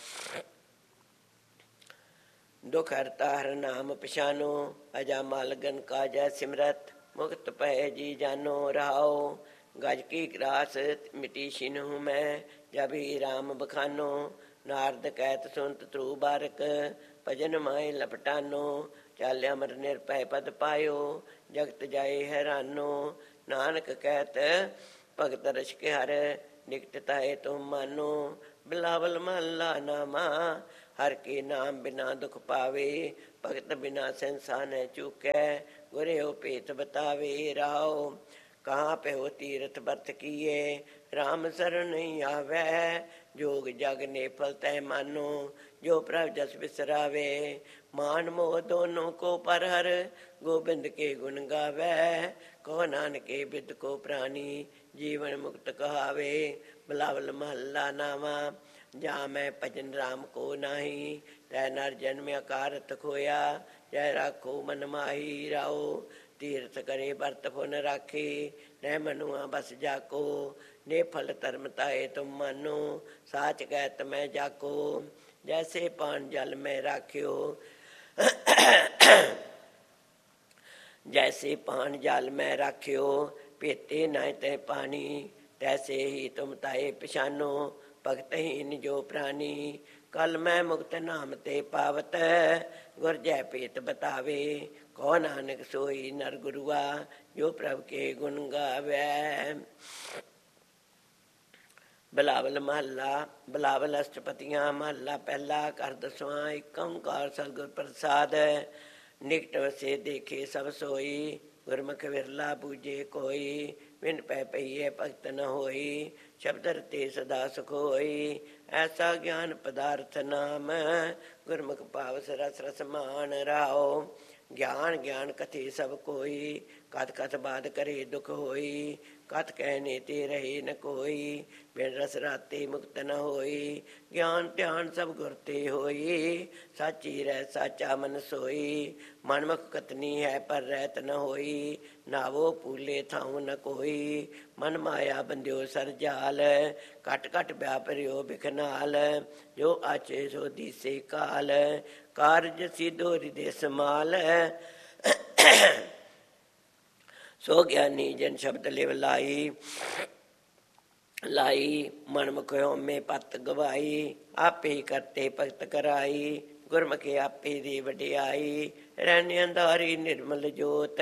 Speaker 1: दुख हरता हर नाम पछानो, अजामा लगन काजा सिमरत। मुक्त पै जी जानो रहाओ, गज की ग्रास मिटी छिनहु मैं। जब ही राम बखानो, ਨਾਰਦ ਕਹਿਤ ਸੁਨਤ ਧਰੂ ਬਾਰਕ, ਭਜਨ ਮਾਏ ਲਪਟਾਨੋ, ਚਾਲ ਅਮਰ ਨਿਰਭੈ ਪਦ ਪਾਇਓ, ਜਗਤ ਜਾਏ ਹੈਰਾਨੋ। ਨਾਨਕ ਕਹਿਤ ਭਗਤ ਰਛਕ ਹਰ, ਨਿਕਟ ਤਾਏ ਤੁਮ ਮਾਨੋ। ਬਿਲਾਵਲ ਮਹੱਲਾ ਨਾਮਾ, ਹਰ ਕੇ ਨਾਮ ਬਿਨਾ ਦੁਖ ਪਾਵੇ, ਭਗਤ ਬਿਨਾ ਸੰਸਾਰ ਨ ਚੂਕੈ, ਗੁਰਿਓ ਭੇਤ ਬਤਾਵੇ। ਰਾਓ ਕਹਾਂ ਪਿਓ ਤੀਰਥ ਬਰਤ ਕੀਏ, ਰਾਮ ਸਰਨ ਨਹੀਂ ਆਵੈ, ਜੋਗ ਜਗ ਨੇ ਫਲ ਤੈ ਮਾਨੋ, ਜੋ ਪ੍ਰਭ ਜਸ ਬਿਸਰਾਵੇ। ਮਾਨ ਮੋਹ ਦੋਨੋਂ ਕੋ ਪਰ ਹਰ, ਗੋਬਿੰਦ ਕੇ ਗੁਣ ਗਾਵੈ, ਕਹੋ ਨਾਨਕੇ ਬਿਦ ਕੋ ਪ੍ਰਾਨੀ, ਜੀਵਨ ਮੁਕਤ ਕਹਾਵੇ। ਬਿਲਾਵਲ ਮਹੱਲਾ ਨਾਵਾਂ, ਜਾਂ ਮੈਂ ਭਜਨ ਰਾਮ ਕੋ ਨਾਹੀ, ਤੈ ਨਰ ਜਨਮਿਆ ਕਾਰਤ ਖੋਇਆ, ਜੈ ਰਾਖੋ ਮਨ ਮਾਹੀ। ਰਾਓ ਤੀਰਥ ਕਰੇ ਵਰਤ ਪੁਨ ਰਾਖੇ, ਨੈ ਮਨੁਆ ਬਸ ਜਾਕੋ, ਨੇ ਫਲ ਧਰਮ ਤਾਏ ਤੁਮ ਮਾਨੋ, ਸਾਚ ਕਹਿਤ ਮੈਂ ਜਾਕੋ। ਜੈਸੇ ਪਾਨ ਜਲ ਮੈਂ ਰਾਖਿਓ, ਜੈਸੇ ਪਾਨ ਜਲ ਮੈਂ ਰਾਖਿਓ, ਪੀਤੇ ਨਾ ਤੈ ਪਾਣੀ, ਤੈਸੇ ਹੀ ਤੁਮ ਤਾਏ ਪਛਾਨੋ, ਭਗਤਹੀਨ ਜੋ ਪ੍ਰਾਨੀ। ਕਲ ਮੈਂ ਮੁਕਤ ਨਾਮ ਤੇ ਪਾਵਤ, ਗੁਰ ਜੈ ਭੇਤ ਬਤਾਵੇ, ਕਹੋ ਨਾਨਕ ਸੋਈ ਨਰ ਗੁਰੂਆ, ਜੋ ਪ੍ਰਭ ਕੇ ਗੁਣ ਗਾਵੈ। ਬਿਲਾਵਲ ਮਹੱਲਾ, ਬਿਲਾਵਲ ਅਸ਼ਟਪਦੀਆਂ। ਮਹੱਲਾ ਪਹਿਲਾ। ਕਰ ਦਸਵਾਂ। ਏਕ ਓਂਕਾਰ ਸਤਿਗੁਰ ਪ੍ਰਸਾਦ, ਨਿਕਟ ਵਸੇ ਦੇਖੇ ਸਭ ਸੋਈ, ਗੁਰਮੁਖ ਵਿਰਲਾ ਬੂਝੇ ਕੋਈ, ਬਿਨ ਪੈ ਪਈਏ ਭਗਤ ਨ ਹੋਈ, ਸ਼ਬਦ ਰਤੇ ਸਦਾ ਸੁਖ ਹੋਈ। ਐਸਾ ਗਿਆਨ ਪਦਾਰਥ ਨਾਮ, ਗੁਰਮੁਖ ਪਾਵਸ ਰਸ ਰਸ ਮਾਨ। ਰਾਓ ਗਿਆਨ ਗਿਆਨ ਕਥੇ ਸਭ ਕੋਈ, ਕਥ ਕਥ ਬਾਦ ਕਰੇ ਦੁਖ ਹੋਈ, ਕਥ ਕਹਿਨੇ ਤੇ ਰਹੇ ਨ ਕੋਈ, ਬਿਨ ਰਸ ਰਾਤੇ ਮੁਕਤ ਨ ਹੋਈ। ਗਿਆਨ ਧਿਆਨ ਸਭ ਗੁਰ ਤੇ ਹੋਈ, ਸਾਚੀ ਰਹਿ ਸਾਚਾ ਮਨ ਸੋਈ। ਮਨਮੁਖ ਕਤਨੀ ਹੈ ਪਰ ਰਹਿਤ ਨ ਹੋਈ, ਨਾਵੋ ਪੂਲੇ ਥਾਉ ਨ ਕੋਈ। ਮਨ ਮਾਇਆ ਬੰਧਿਓ ਸਰ ਜਾਲ, ਘਟ ਘਟ ਵਿਆਪਰਿਓ ਬਿਖ ਨਾਲ, ਜੋ ਆਚੇ ਸੋ ਦੀਸੇ ਕਾਲ, ਕਾਰਜ ਸਿਧੋ ਹਿਰਦੇ ਸਮਾਲ। ਸੋ ਗਿਆਨੀ ਜਨ ਸ਼ਬਦ ਲਿਵ ਲਾਈ, ਲਾਈ ਮਨਮੁਖ ਹਉਮੈ ਪਤ ਗਵਾਈ, ਆਪੇ ਕਰਤੇ ਭਗਤ ਕਰਾਈ, ਗੁਰਮੁਖੇ ਆਪੇ ਦੀ ਵਡਿਆਈ। ਰਹਿਣ ਅੰਧਾਰੀ ਨਿਰਮਲ ਜੋਤ,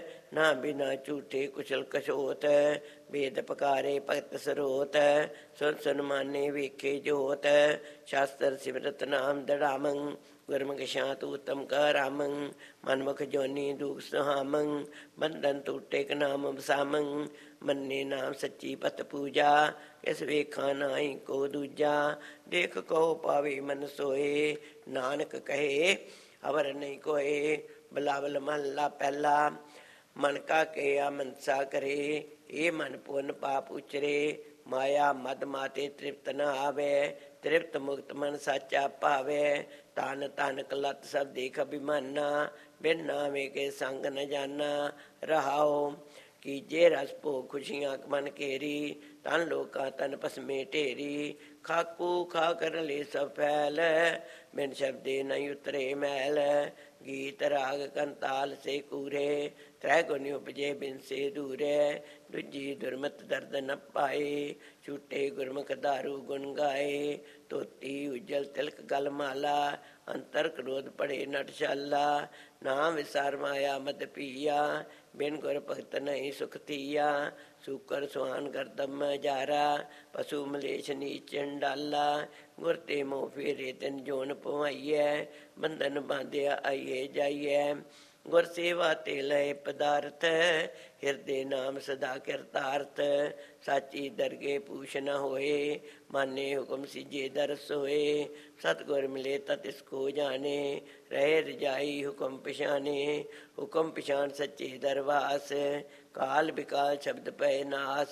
Speaker 1: ਨਾ ਬਿਨਾ ਝੂਠੇ ਕੁਸ਼ਲ ਕਛੋਤ, ਵੇਦ ਪਕਾਰੇ ਭਗਤ ਸਰੋਤ, ਸੁਨ ਸੁਨ ਮਾਨੇ ਵੇਖੇ ਜੋਤ। ਸ਼ਾਸਤਰ ਸਿਮਰਤ ਨਾਮ ਦੜਾਮੰ, ਗੁਰਮੁਖ ਸ਼ਾਂਤ ਉਤਮ ਕਾ ਰਾਮੰ, ਮਨਮੁਖ ਜੋਨੀ ਦੁਖ ਸੁਹਾਮੰ, ਬੰਧਨ ਟੂਟੇ ਕ ਨਾਮ ਬਸਾਮੰ। ਮੰਨੇ ਨਾਮ ਸੱਚੀ ਪਤ ਪੂਜਾ, ਕਿਸ ਵੇਖਾ ਨਾਹੀ ਕੋ ਦੂਜਾ, ਦੇਖ ਕਹੋ ਪਾਵੇ ਮਨ ਸੋਏ, ਨਾਨਕ ਕਹੇ ਅਵਰ ਨਹੀਂ ਕੋਏ। ਬਿਲਾਵਲ ਮਹੱਲਾ ਪਹਿਲਾ। ਮਨ ਕਾ ਕਿਆ ਮਨਸਾ ਕਰੇ, ਇਹ ਮਨ ਪੁੰਨ ਪਾਪ ਉਚਰੇ, ਮਾਇਆ ਮਦ ਮਾਤੇ ਤ੍ਰਿਪਤ ਨ ਆਵੇ, ਤ੍ਰਿਪਤ ਮੁਕਤ ਮਨ ਸਾਚਾ ਭਾਵੇ। ਤਨ ਤਨ ਕਲਤ ਸਭ ਦੇਖ ਅਭਿਮਾਨਾ, ਬਿਨ ਨਾਵੇ ਕੇ ਸੰਗ ਨ ਜਾਨਾ। ਰਹਾਓ ਕੀਜੇ ਰਸ ਭੋਗ ਖੁਸ਼ੀਆਂ ਮਨ ਘੇਰੀ, ਤਨ ਲੋਕਾਂ ਤਨ ਭਸਮੇ ਢੇਰੀ। ਖਾਕੂ ਖਾ ਕਰ ਲੈ ਸਭ ਫੈਲ, ਬਿਨ ਸ਼ਬਦੇ ਨਹੀਂ ਉਤਰੇ ਮੈਲ। ਗੀਤ ਰਾਗ ਕੰਤਾਲ ਸੇ ਕੂਰੇ, ਤ੍ਰੈ ਗੁਣ ਉਪਜੇ ਬਿਨ ਸੇ ਦੂਰੇ। ਦੂਜੀ ਦੁਰਮਤ ਦਰਦ ਨ ਪਾਏ, ਛੂਟੇ ਗੁਰਮੁਖ ਦਾਰੂ ਗੁਣ ਗਾਏ। ਧੋਤੀ ਉਜਲ ਤਿਲਕ ਗਲ ਮਾਲਾ, ਅੰਤਰ ਕ੍ਰੋਧ ਪੜੇ ਨਟਸ਼ਾਲਾ। ਨਾਮ ਵਿਸਾਰ ਮਾਇਆ ਮਦ ਪੀਆ, ਬਿਨ ਗੁਰ ਭਗਤ ਨਹੀਂ ਸੁਖ ਤੀਆ। ਸੂਕਰ ਸੁਹਾਨ ਗਰਦਮ ਜਾਰਾ, ਪਸ਼ੂ ਮਲੇਛ ਨੀਚ ਚੰਡਾਲਾ। ਗੁਰ ਤੇ ਮੋਹ ਫੇਰੇ ਤਿਨ ਜੋਨ ਪਵਾਈਐ, ਬੰਧਨ ਬਾਂਧਿਆ ਆਈਏ ਜਾਈਐ। ਗੁਰ ਸੇਵਾ ਤੇ ਲਏ ਪਦਾਰਥ, ਹਿਰਦੇ ਨਾਮ ਸਦਾ ਕਿਰਤਾਰਥ। ਸਾਚੀ ਦਰਗੇ ਪੂਛ ਨ ਹੋਏ, ਮਾਨੇ ਹੁਕਮ ਸਿਜੇ ਦਰਸ ਹੋਏ। ਸਤਿਗੁਰ ਮਿਲੇ ਤਾ ਤਿਸ ਕੋ ਜਾਣੇ, ਰਹੇ ਰਜਾਈ ਹੁਕਮ ਪਛਾਣੇ। ਹੁਕਮ ਪਛਾਣ ਸੱਚੇ ਦਰਵਾਸ, ਕਾਲ ਵਿਕਾਲ ਸ਼ਬਦ ਪਏ ਨਾਸ।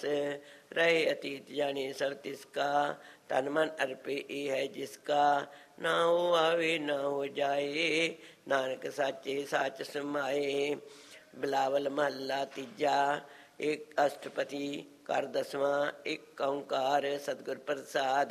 Speaker 1: ਰਹੇ ਅਤੀਤ ਜਾਣੇ ਸਭ ਤਿਸ ਕਾ, ਤਨ ਮਨ ਅਰਪੇ ਇਹ ਹੈ ਜਿਸਕਾ। ਨਾ ਹੋ ਆਵੇ ਨਾ ਹੋ ਜਾਏ, ਨਾਨਕ ਸਾਚੇ ਸਾਚ ਸਮਾਏ। ਬਿਲਾਵਲ ਮਹੱਲਾ ਤੀਜਾ। ਇੱਕ ਅਸ਼ਟਪਦੀ। ਕਰ ਦਸਵਾਂ। ਇੱਕ ਓਂਕਾਰ ਸਤਿਗੁਰ ਪ੍ਰਸਾਦ,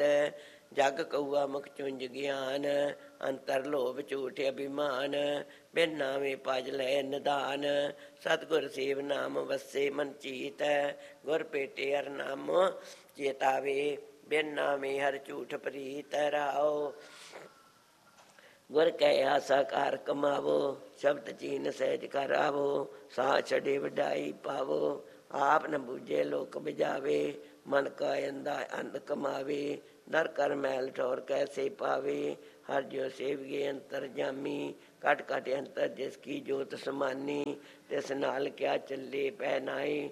Speaker 1: ਜਗ ਕਊਆ ਮੁਖ ਚੁੰਝ ਗਿਆਨ। ਅੰਤਰ ਲੋਭ ਝੂਠ ਅਭਿਮਾਨ, ਬਿਨ ਨਾਵੇਂ ਭਜ ਲੈ ਨਿਦਾਨ। ਸਤਿਗੁਰ ਸੇਵ ਨਾਮ ਵਸੇ ਮਨ ਚੀਤ, ਗੁਰ ਭੇਟੇ ਹਰ ਨਾਮ ਚੇਤਾਵੇ। ਬਿਨ ਨਾਮੇ ਹਰ ਝੂਠ ਪ੍ਰੀਤ ਰਹਾਓ। ਗੁਰ ਕੈ ਆਸਾ ਕਾਰ ਕਮਾਵੋ, ਸ਼ਬਦ ਚੀਨ ਸਹਿਜ ਕਰ ਆਵੋ। ਸਾਹ ਛੱਡੇ ਵਡਾਈ ਪਾਵੋ, ਆਪ ਨ ਬੂਝੇ ਲੋਕ ਬੁਝਾਵੇ। ਮਨ ਕਾ ਅੰਦਾ ਅੰਧ ਕਮਾਵੇ, ਦਰ ਕਰ ਮੈਲ ਠੌਰ ਕੈਸੇ ਪਾਵੇ। ਹਰ ਜੋ ਸੇਵੀਏ ਅੰਤਰ ਜਾਮੀ, ਘਟ ਘਟ ਅੰਤਰ ਜਿਸ ਕੀ ਜੋਤ ਸਮਾਨੀ। ਤਿਸ ਨਾਲ ਕਿਆ ਚੱਲੇ ਪਹਿਨਾਏ,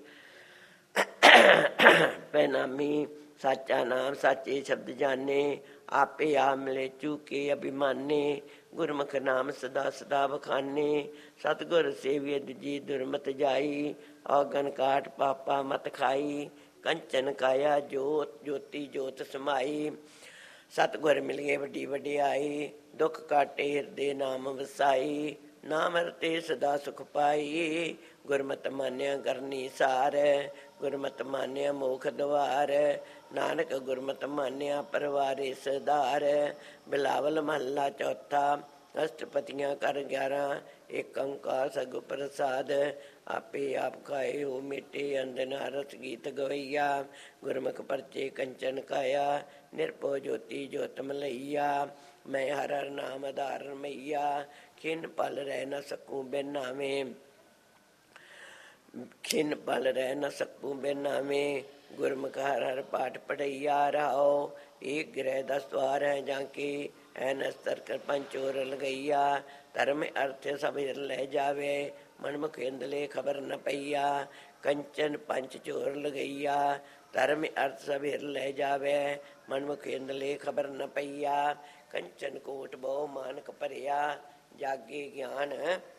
Speaker 1: ਪਹਿਨਾਮੀ। ਸਾਚਾ ਨਾਮ ਸਾਚੇ ਸ਼ਬਦ ਜਾਨੇ, ਆਪੇ ਆ ਮਿਲੇ ਚੂਕੇ ਅਭਿਮਾਨੇ। ਗੁਰਮੁਖ ਨਾਮ ਸਦਾ ਸਦਾ ਬਖਾਨੇ, ਸਤਿਗੁਰ ਸੇਵੀਏ ਦੂਜੀ ਦੁਰਮਤ ਜਾਈ। ਔਗਨ ਕਾਟ ਪਾਪਾ ਮਤ ਖਾਈ, ਕੰਚਨ ਕਾਇਆ ਜੋਤ ਜੋਤੀ ਜੋਤ ਸਮਾਈ। ਸਤਿਗੁਰ ਮਿਲੀਏ ਵੱਡੀ ਵਡਿਆਈ, ਦੁੱਖ ਕਾਟੇ ਹਿਰਦੇ ਨਾਮ ਵਸਾਈ। ਨਾਮ ਰਤੇ ਸਦਾ ਸੁਖ ਪਾਈ, ਗੁਰਮਤਿ ਮਾਨਿਆ ਕਰਨੀ ਸਾਰ। ਗੁਰਮਤਿ ਮਾਨਿਆ ਮੋਖ ਦੁਆਰ, ਨਾਨਕ ਗੁਰਮਤਿ ਮਾਨਿਆ ਪਰਵਾਰੇ ਸਧਾਰ। ਬਿਲਾਵਲ ਮਹੱਲਾ ਚੌਥਾ। ਅਸ਼ਟਪਦੀਆਂ ਕਰ 11 ਏਕ ਓਂਕਾਰ ਸਤਿਗੁਰ ਪ੍ਰਸਾਦ। ਆਪੇ ਆਪ ਖਾਏ ਹੋ ਮਿਟੇ ਅੰਦਨਾ ਰਸ ਗੀਤ ਗਵਈਆ। ਗੁਰਮੁਖ ਪਰਚੇ ਕੰਚਨ ਕਾਇਆ, ਨਿਰਭਉ ਜੋਤੀ ਜੋਤ ਮਲਈਆ। ਮੈਂ ਹਰ ਹਰ ਨਾਮ ਆਧਾਰ ਰਮਈਆ, ਖਿਨ ਪਲ ਰਹਿ ਨ ਸਕੂੰ ਬਿਨ ਨਾਵੇਂ। ਖਿਨ ਪਲ ਰਹਿ ਨ ਸਕੂੰ ਬਿਨ ਨਾਵੇਂ, ਗੁਰਮੁਖ ਹਰ ਹਰ ਪਾਠ ਪੜਈਆ ਰਹਾਓ। ਏਕ ਗ੍ਰਹਿ 10 द्वार ਹੈ ਜਾਂਕੇ, ਐਨ ਅਸਤਰ ਕਰ ਪੰਚੋਰ ਲਗਈਆ। ਧਰਮ ਅਰਥ ਸਭ ਹਿਰ ਲੈ ਜਾਵੇ, ਮਨਮੁਖ ਹਿੰਦਲੇ ਖਬਰ ਨ ਪਈਆ। ਕੰਚਨ ਪੰਚ ਚੋਰ ਲਗਈਆ, ਧਰਮ ਅਰਥ ਸਭ ਹਿਰ ਲੈ ਜਾਵੇ, ਮਨਮੁਖ ਹਿੰਦਲੇ ਖਬਰ ਨ ਪਈਆ। ਕੰਚਨ ਕੋਟ ਬਹੁ ਮਾਨਕ ਭਰਿਆ, ਜਾਗੇ ਗਿਆਨ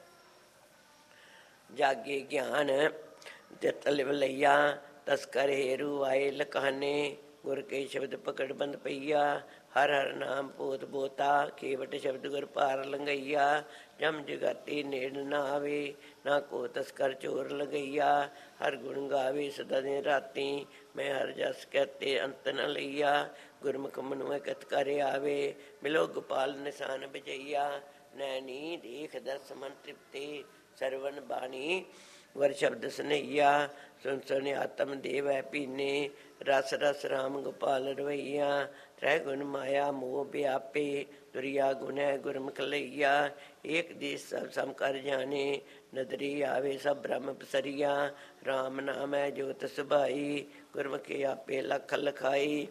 Speaker 1: ਜਾਗੇ ਗਿਆਨ ਤਿਤ ਲਈਆ। ਤਸਕਰ ਹੇਰੂ ਆਏ ਲਕਾਨੇ, ਗੁਰ ਕੇ ਸ਼ਬਦ ਪਕੜ ਬੰਦ ਪਈਆ। ਹਰ ਹਰ ਨਾਮ ਪੋਤ ਬੋਤਾ, ਖੇਵਟ ਸ਼ਬਦ ਗੁਰ ਪਾਰ ਲੰਘਈਆ। ਜਮ ਜਗਾਤੀ ਨੇੜ ਨਾ ਆਵੇ, ਨਾ ਕੋ ਤਸਕਰ ਚੋਰ ਲਗਈਆ। ਹਰ ਗੁਣ ਗਾਵੇ ਸਦਾ ਦਿਨ ਰਾਤੀ, ਮੈਂ ਹਰ ਜਸ ਕਹਿਤੇ ਅੰਤ ਨ ਲਈਆ। ਗੁਰਮੁਖ ਮਨੁ ਕਤ ਕਰ ਆਵੇ, ਮਿਲੋ ਗੋਪਾਲ ਨਿਸ਼ਾਨ ਬਜਈਆ। ਨੈਣੀ ਦੇਖ ਦਰਸ ਮਨ ਤ੍ਰਿਪਤੇ, ਸਰਵਨ ਬਾਣੀ ਵਰ ਸ਼ਬਦ ਸੁਨਈਆ। ਸੁਨ ਸੁਨ ਆਤਮ ਦੇਵੈ ਪੀਨੇ, ਰਸ ਰਸ ਰਾਮ ਗੋਪਾਲ ਰਵਈਆ। ਤ੍ਰੈ ਗੁਣ ਮਾਇਆ ਮੋਹ ਵਿਆਪੇ, ਤੁਰਿਆ ਗੁਣੈ ਗੁਰਮੁਖ ਲਈਆ। ਏਕ ਦੇਸ ਸਭ ਸਮ ਕਰ ਜਾਣੇ, ਨਦਰੀ ਆਵੇ ਸਭ ਬ੍ਰਹਮ ਪਸਰੀਆ। ਰਾਮ ਨਾਮੈ ਜੋਤ ਸੁਭਾਈ, ਗੁਰਮੁਖੀ ਆਪੇ ਲਖ ਲਖਾਈ।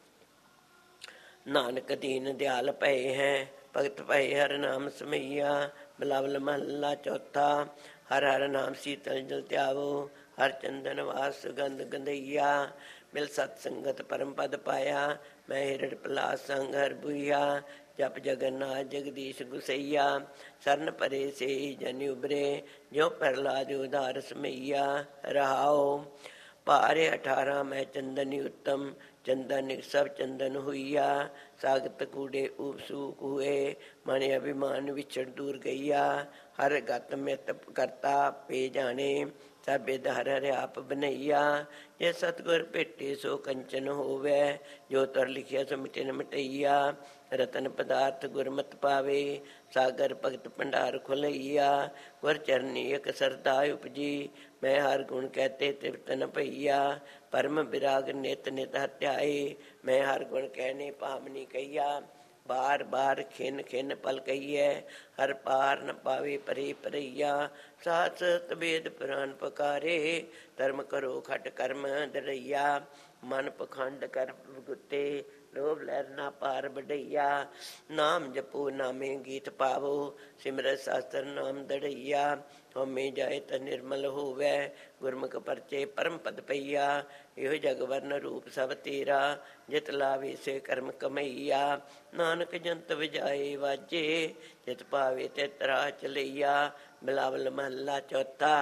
Speaker 1: ਨਾਨਕ ਦੀਨ ਦਿਆਲ ਪਏ ਹੈ, ਭਗਤ ਭਏ ਹਰ ਨਾਮ ਸਮਈਆ। ਬਿਲਾਵਲ ਮਹੱਲਾ ਚੌਥਾ। ਹਰ ਹਰ ਨਾਮ ਸੀਤਲ ਜਲ ਧਿਆਵੋ, ਹਰ ਚੰਦਨ ਵਾਸ ਸੁਗੰਧ ਗੰਧਈਆ। ਮਿਲ ਸਤ ਸੰਗਤ ਪਰਮ ਪਦ ਪਾਇਆ, ਮੈਂ ਹਿਰੜ ਪਲਾਸ ਸੰਗ ਹਰ ਬੁਈਆ। ਜਪ ਜਗਨਨਾਥ ਜਗਦੀਸ਼ ਗੁਸਈਆ, ਸਰਨ ਪਰੇ ਸੇ ਜਨ ਉਬਰੇ। ਜਿਉ ਪ੍ਰਹਲਾਦ ਉਧਾਰ ਸਮਈਆ ਰਹਾਓ। ਭਾਰੇ 18 ਮੈਂ ਚੰਦਨੀ ਉੱਤਮ, ਚੰਦਨ ਸਭ ਚੰਦਨ ਹੋਈਆ। ਸਾਗਤ ਕੂੜੇ ਉਪਸੂਕ ਹੋਏ, ਮਨ ਅਭਿਮਾਨ ਵਿਛੜ ਦੂਰ ਗਈਆ। ਹਰ ਗਤ ਮਿਤ ਕਰਤਾ ਪੇ ਜਾਣੇ, ਸਭ ਬਿਦ ਹਰ ਹਰ ਆਪ ਬਨਈਆ। ਜੇ ਸਤਿਗੁਰ ਭੇਟੇ ਸੋ ਕੰਚਨ ਹੋਵੇ, ਜੋ ਤਰ ਲਿਖਿਆ ਸੋ ਮਿਟੇ ਨ ਮਿਟਈਆ। ਰਤਨ ਪਦਾਰਥ ਗੁਰਮਤਿ ਪਾਵੇ, ਸਾਗਰ ਭਗਤ ਭੰਡਾਰ ਖੁਲਈਆ। ਗੁਰ ਚਰਨੀ ਇਕ ਸਰਦਾ ਉਪਜੀ, ਮੈਂ ਹਰ ਗੁਣ ਕਹਿਤੇ ਤ੍ਰਿਪਤ ਨ ਭਈਆ। ਪਰਮ ਬਿਰਾਗ ਨਿਤ ਨਿਤ ਹਤਿਆਏ, ਮੈਂ ਹਰ ਗੁਣ ਕਹਿਣੇ ਭਾਮਨੀ ਕਹੀਆ। ਬਾਰ ਬਾਰ ਖਿਨ ਖਿਨ ਪਲ ਕਹੀਐ, ਹਰ ਪਾਰ ਨ ਪਾਵੇ ਪਰੇ ਪਰਈਆ। ਸਾਧ ਸਤ ਵੇਦ ਪੁਰਾਨ ਪੁਕਾਰੇ, ਧਰਮ ਕਰੋ ਖਟ ਕਰਮ ਦਰਈਆ। ਮਨ ਪਖੰਡ ਕਰ ਗੁੱਤੇ, ਲੋਭ ਲਹਿਰ ਨਾ ਪਾਰ ਵਡਈਆ। ਨਾਮ ਜਪੋ ਨਾਮੇ ਗੀਤ ਪਾਵੋ, ਸਿਮਰਤ ਸ਼ਾਸਤਰ ਨਾਮ ਦੜਈਆ। ਹਉਮੈ ਜਾਏ ਤਾਂ ਨਿਰਮਲ ਹੋਵੈ, ਗੁਰਮੁਖ ਪਰਚੇ ਪਰਮ ਪਦ ਪਈਆ। ਇਹੋ ਜਗ ਵਰਨ ਰੂਪ ਸਭ ਤੇਰਾ, ਜਿਤ ਲਾਵੇ ਸੇ ਕਰਮ ਕਮਈਆ। ਨਾਨਕ ਜੰਤ ਵਜਾਏ ਵਾਜੇ, ਜਿਤ ਪਾਵੇ ਤਿਤ ਰਾਹ ਚਲਈਆ। ਬਿਲਾਵਲ ਮਹੱਲਾ ਚੌਥਾ।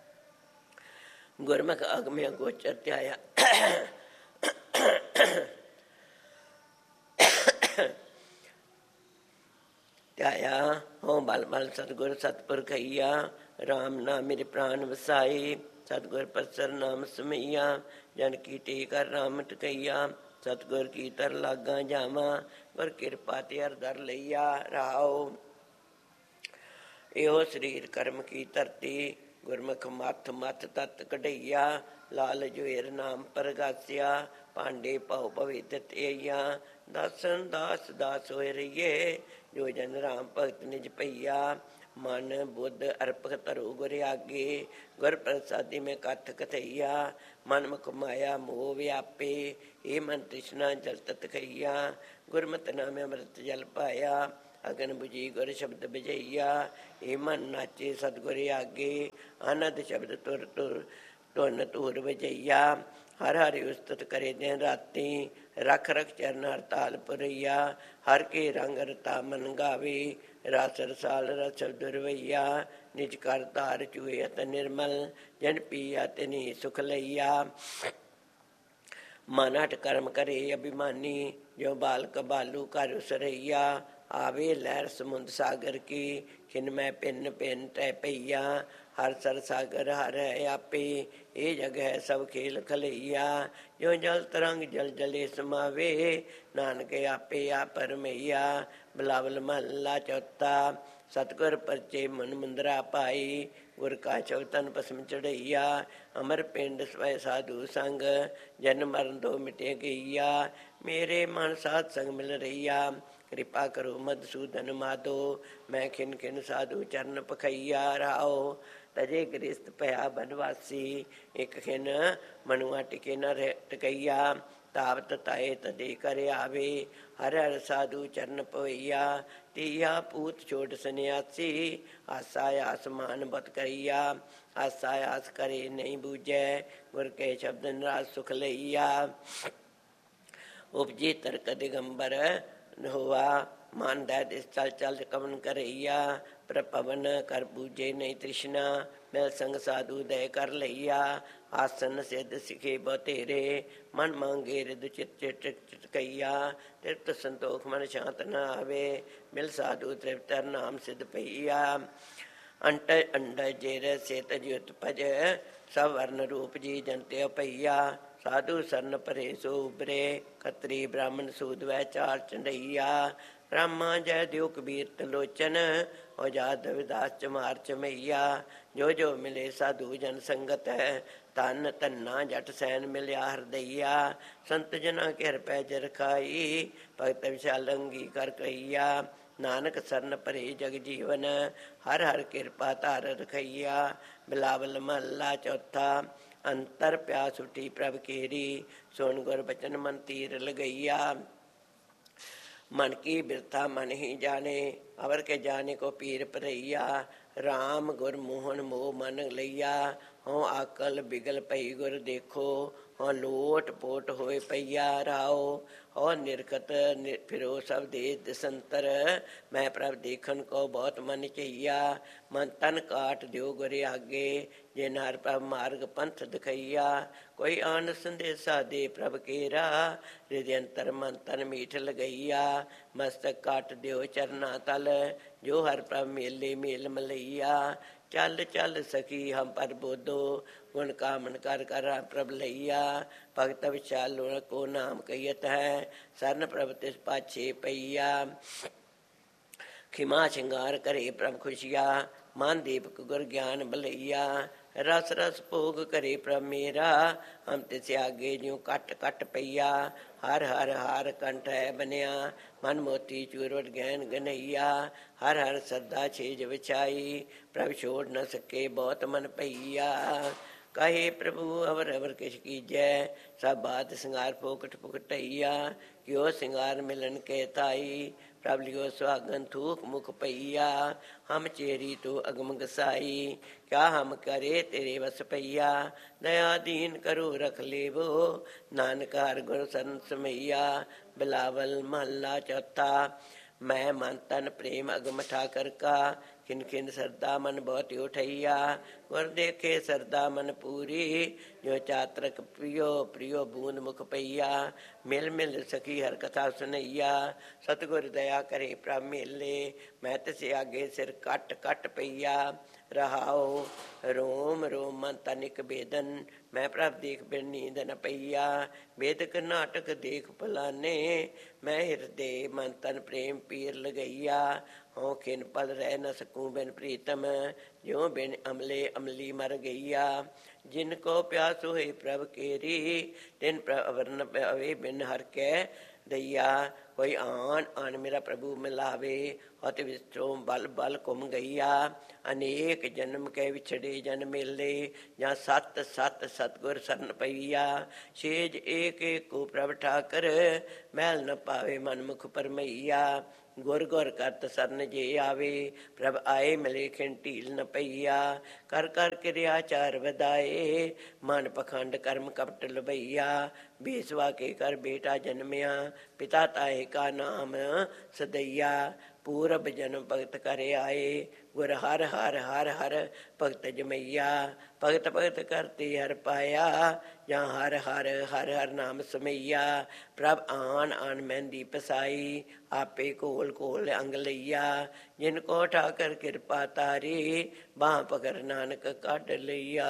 Speaker 1: ਗੁਰਮੁਖ ਅਗਮਿ ਗੋਚਰ ਧਿਆਇਆ, ਧਿਆਇਆ ਹੋ ਬਲ ਬਲ ਸਤਿਗੁਰ ਸਤਿਪੁਰ ਖਈਆ। ਰਾਮ ਨਾਮ ਮੇਰੇ ਪ੍ਰਾਨ ਵਸਾਏ, ਸਤਿਗੁਰ ਪ੍ਰਸਰ ਨਾਮ ਸਮਈਆ। ਜਨ ਕੀ ਟੇਕ ਹਰਿ ਨਾਮ ਟਕਈਆ, ਸਤਿਗੁਰ ਕੀ ਤਰ ਲਾਗਾ ਜਾਵਾਂ। ਗੁਰ ਕਿਰਪਾ ਤੇ ਹਰਿ ਦਰ ਲਈਆ ਰਹਾਓ। ਇਹੋ ਸਰੀਰ ਕਰਮ ਕੀ ਧਰਤੀ, ਗੁਰਮੁਖ ਮੱਥ ਮੱਥ ਤਤ ਕਢਈਆ, ਲਾਲ ਜੁਏਰ ਨਾਮ ਪ੍ਰਗਾਸਿਆ, ਭਾਂਡੇ ਭਉ ਭਵੇ ਦਿੱਤਈਆ, ਦਾਸਨ ਦਾਸ ਦਾਸ ਹੋਏ ਰਹੀਏ, ਜੋ ਜਨ ਰਾਮ ਭਗਤ ਨਿਜ ਭਈਆ, ਮਨ ਬੁੱਧ ਅਰਪਕ ਧਰੋ ਗੁਰ ਆਗੇ, ਗੁਰ ਪ੍ਰਸਾਦੀ ਮੈਂ ਕਥ ਕਥਈਆ, ਮਨ ਮੁਖ ਮਾਇਆ ਮੋਹ ਵਿਆਪੇ, ਇਹ ਮਨ ਤ੍ਰਿਸ਼ਨਾ ਜਲ ਤਤ ਖਈਆ, ਗੁਰਮਤਿ ਨਾਮੇ ਅੰਮ੍ਰਿਤ ਜਲ ਪਾਇਆ, ਅਗਨ ਬੁਝੀ ਗੁਰ ਸ਼ਬਦ ਬਜਈਆ, ਇਹ ਮਨ ਨਾਚੇ ਸਤਿਗੁਰ ਆਗੇ, ਆਨੰਦ ਸ਼ਬਦ ਤੁਰ ਤੁਰ ਧੁਨ ਧੂਰ ਵਜਈਆ, ਹਰ ਹਰਿ ਉਸਤਤ ਕਰੇ ਦਿਨ ਰਾਤੀ, ਰਖ ਰਖ ਚਰਨ ਹਰਤਾਲ ਪੁਰਈਆ, ਹਰ ਕੇ ਰੰਗ ਰਤਾ ਮਨ ਗਾਵੇ, ਰਸ ਰਸਾਲ ਰਸ ਸ਼ਬਦ ਰਵਈਆ, ਨਿਜ ਕਰ ਧਾਰ ਚੂਏ ਅਤ ਨਿਰਮਲ, ਜਨ ਪੀਆ ਤਿਨੀ ਸੁਖ ਲਈਆ, ਮਨ ਹਟ ਕਰਮ ਕਰੇ ਅਭਿਮਾਨੀ, ਜੋ ਬਾਲਕ ਬਾਲੂ ਕਰ ਉਸਰਈਆ, ਆਵੇ ਲਹਿਰ ਸਮੁੰਦ ਸਾਗਰ ਕੀ, ਖਿਨ ਮੈਂ ਪਿੰਨ ਪਿੰਨ ਤੈ ਪਈਆ, ਹਰ ਸਰ ਸਾਗਰ ਹਰ ਹੈ ਆਪੇ, ਇਹ ਜਗ ਹੈ ਸਭ ਖੇਲ ਖਲਈਆ, ਜੋ ਜਲ ਤਰੰਗ ਜਲ ਜਲੇ ਸਮਾਵੇ, ਨਾਨਕ ਆਪੇ ਆ ਪਰਮਈਆ, ਬਿਲਾਵਲ ਮਹੱਲਾ ਚੌਥਾ। ਸਤਿਗੁਰ ਪਰਚੇ ਮਨ ਮੁੰਦਰਾ ਪਾਈ, ਗੁਰ ਕਾ ਚੌਤਨ ਭਸਮ ਚੜਈਆ, ਅਮਰ ਪਿੰਡ ਸਵੈ ਸਾਧੂ ਸੰਗ, ਜਨ ਮਰਨ ਦੋ ਮਿਟੇ ਗਈਆ, ਮੇਰੇ ਮਨ ਸਾਧ ਸੰਗ ਮਿਲ ਰਹੀਆ, ਕਿਰਪਾ ਕਰੋ ਮਧੂਸੂਦਨ ਮਾਧੋ, ਮੈਂ ਖਿਨ ਖਿਨ ਸਾਧੂ ਚਰਨ ਪਖਈਆ, ਰਾਓ ਤਜੇ ਗ੍ਰਸਤ ਭਇਆ ਬਨਵਾਸੀ, ਇੱਕ ਖਿਨ ਮਨੁਆ ਟਿਕੇ ਨ ਟਕਈਆ, ਤਾਵਤ ਤਾਏ ਤਦੇ ਕਰ ਆਵੇ, ਹਰ ਹਰ ਸਾਧੂ ਚਰਨ ਪਵਈਆ, ਤੀਆ ਪੂਤ ਛੋਟ ਸੰਨਿਆਸੀ, ਆਸਾ ਆਸਮਾਨ ਬਤ ਕਰੀਆ, ਆਸਾ ਆਸ ਕਰੇ ਨਹੀਂ ਬੂਝੈ, ਗੁਰ ਕੇ ਸ਼ਬਦ ਨਿਰਾਸ ਸੁਖ ਲਈਆ, ਉਪਜੀ ਤਰਕ ਦਿਗੰਬਰ ਹੋਆ, ਮਨ ਦੈ ਦਿਸ ਚਲ ਚਲ ਕਮਨ ਕਰਈਆ, ਪ੍ਰਪਵਨ ਕਰ ਬੂਝੇ ਨਹੀਂ ਤ੍ਰਿਸ਼ਨਾ, ਮਿਲ ਸੰਗ ਸਾਧੂ ਦੈ ਕਰ ਲਈਆ, ਆਸਨ ਸਿੱਧ ਸਿਖੇ ਬਤੇਰੇ, ਮਨ ਮੰਗੇ ਰਿਦ ਚਿਤ ਚਿਟਕਈਆ, ਤ੍ਰਿਪਤ ਸੰਤੋਖ ਮਨ ਸ਼ਾਂਤ ਨ ਆਵੇ, ਮਿਲ ਸਾਧੂ ਤ੍ਰਿਪਤਰ ਨਾਮ ਸਿੱਧ ਪਈਆ, ਅੰਟ ਅੰਡ ਜੇਰ ਸੇਤ ਜੁਤ ਭਜ, ਸਭ ਵਰਨ ਰੂਪ ਜੀ ਜਨਤੇ ਪਈਆ, ਸਾਧੂ ਸਰਨ ਪਰੇ ਸੋ ਉਬਰੇ, ਖਤਰੀ ਬ੍ਰਾਹਮਣ ਸੂਦ ਵੈ ਚਾਰ ਚੰਡਈਆ, ਰਾਮਾ ਜੈ ਦਿਓ ਕਬੀਰ ਤਲੋਚਨ, ਔਜਾਦ ਵਿਦਾਸ ਚਮਾਰ ਚਮਈਆ, ਜੋ ਜੋ ਮਿਲੇ ਸਾਧੂ ਜਨ ਸੰਗਤ ਹੈ, ਧਨ ਧੰਨਾ ਜਟ ਸੈਨ ਮਿਲਿਆ ਹਰਦਈਆ, ਸੰਤ ਜਨਾ ਕੇ ਹਰ ਪੈਜ ਰਖਾਈ, ਭਗਤ ਵਿਸ਼ਾਲ ਅੰਗੀ ਕਰ ਕਈਆ, ਨਾਨਕ ਸਰਨ ਭਰੇ ਜਗ ਜੀਵਨ, ਹਰ ਹਰ ਕਿਰਪਾ ਧਾਰ ਰਖਈਆ, ਬਿਲਾਵਲ ਮਹੱਲਾ ਚੌਥਾ। ਅੰਤਰ ਪਿਆਸ ਉਠੀ ਪ੍ਰਭ ਕੇਰੀ, ਸੁਣ ਗੁਰ ਬਚਨ ਮਨ ਤੀਰ ਲਗਈਆ, मन की बिरथा मन ही जाने, अवर के जाने को पीर परैया, राम गुर मोहन मोह मन लैया, हों आकल बिगल पई गुर देखो, हों लोट पोट होए पैया राओ, और निरखत फिरो सब देश दिसंतर, मैं प्रभ देखन को बहुत मन चहिया, मन तन काट दियो गुर आगे, जे नार प्रभ मार्ग पंथ दिखैया, कोई आन संदेशा दे प्रभ केरा, हृदयंतर मन तन मीठ लगैया, मस्तक काट दियो चरना तल, जो हर प्रभ मेले मेल मलैया, चल चल सखी हम पर बोधो, गुण कामन कर कर प्रभ लैया, भगत विशाल को नाम कहियत है, सरन प्रभ तिस पाछे पैया, खिमा श्रृंगार करे प्रभ खुशिया, मान दीपक गुर ज्ञान बलैया, रस रस भोग करे प्रभ मेरा, हम तिस आगे ज्यों कट कट पैया, हर हर हार कंठ है बनिया, मन मोती चूरवट गहन गनैया, हर हर श्रद्धा छेज विछाई, प्रभ छोड़ न सके बहुत मन पैया, कहे प्रभु अवर अवर किश कीजै, सब बात सिंगार फोकट फुकटैया, क्यों सिंगार मिलन के ताई, प्रभ लियो सुहागन थूक मुख पैया, हम चेरी तो अगम गसाई, क्या हम करे तेरे वस पैया, दया दीन करो रख लेवो, नानक हर गुर सरन समैया, बिलावल महला चौथा। मैं मन तन प्रेम अगम ठाकर का, खिन खिन सरदा मन बहुत उठैया, गुर देखे सरदा मन पूरी, जो चात्रक प्रियो प्रियो बूंद मुख पैया, मिल मिल सखी हर कथा सुनैया, सतगुर दया करे प्रभ मेले, मैं तिस आगे सिर कट कट पैया, ਰਹਾਓ। ਰੋਮ ਰੋਮ ਮਨ ਤਨ ਇਕ ਬੇਦਨ, ਮੈਂ ਪ੍ਰਭ ਦੇਖ ਬਿਨ ਨੀਂਦ ਨ ਪਈਆ। ਬੇਦਕ ਨਾਟਕ ਦੇਖ ਭਲਾਨੇ, ਮੈਂ ਹਿਰਦੇ ਮਨ ਤਨ ਪ੍ਰੇਮ ਪੀਰ ਲਗਈਆ। ਹੋਂ ਖਿਨ ਪਲ ਰਹਿ ਨ ਸਕੂੰ ਬਿਨ ਪ੍ਰੀਤਮ, ਜਿਉ ਬਿਨ ਅਮਲੇ ਅਮਲੀ ਮਰ ਗਈਆ। ਜਿਨ ਕੋ ਪਿਆਸ ਹੋਏ ਪ੍ਰਭ ਕੇਰੀ, ਤਿਨ ਪ੍ਰਭ ਅਵਰ ਨ ਪਾਵੇ ਬਿਨ ਹਰਿ ਕੈ ਦਈਆ। ਕੋਈ ਆਣ ਆਣ ਮੇਰਾ ਪ੍ਰਭੂ ਮਿਲਾਵੇ, ਹਤ ਵਿਚੋਂ ਬਲ ਬਲ ਘੁੰਮ ਗਈਆ। ਅਨੇਕ ਜਨਮ ਕੈ ਵਿਛੜੇ ਜਨ ਮੇਲੇ, ਜਾਂ ਸਤ ਸਤ ਸਤਗੁਰ ਸਰਨ ਪਈਆ। ਛੇਜ ਏਕ ਏਕ ਕੋ ਪ੍ਰਭ ਠਾਕਰ, ਮੈਲ ਨ ਪਾਵੇ ਮਨ ਮੁਖ ਪਰਮਈਆ। ਗੁਰ ਗੁਰ ਕਰਤ ਸਰਨ ਜੇ ਆਵੇ, ਪ੍ਰਭ ਆਏ ਮਿਲੇ ਖਿਨ ਢੀਲ ਨ ਪਈਆ। ਕਰ ਕਰ ਕਿਰਿਆ ਚਾਰ ਵਧਾਏ, ਮਨ ਪਖੰਡ ਕਰਮ ਕਪਟ ਲਬਈਆ। ਬੇਸਵਾ ਕੇ ਕਰ ਬੇਟਾ ਜਨਮਿਆ, ਪਿਤਾ ਤਾਏ ਕਾ ਨਾਮ ਸਦਈਆ। ਪੂਰਬ ਜਨਮ ਭਗਤ ਕਰ ਆਏ, ਗੁਰ ਹਰ ਹਰ ਹਰ ਹਰ ਭਗਤ ਜਮਈਆ। ਭਗਤ ਭਗਤ ਕਰਤੇ ਹਰ ਪਾਇਆ, ਜਾਂ ਹਰ ਹਰ ਹਰ ਹਰ ਨਾਮ ਸਮਈਆ। ਪ੍ਰਭ ਆਣ ਆਣ ਮਹਿੰਦੀ ਪਸਾਈ, ਆਪੇ ਕੋਲ ਕੋਲ ਅੰਗ ਲਈਆ। ਜਿਨ ਕੋ ਠਾਕਰ ਕਿਰਪਾ ਤਾਰੀ, ਬਾਹ ਪਕੜ ਨਾਨਕ ਕੱਢ ਲਈਆ।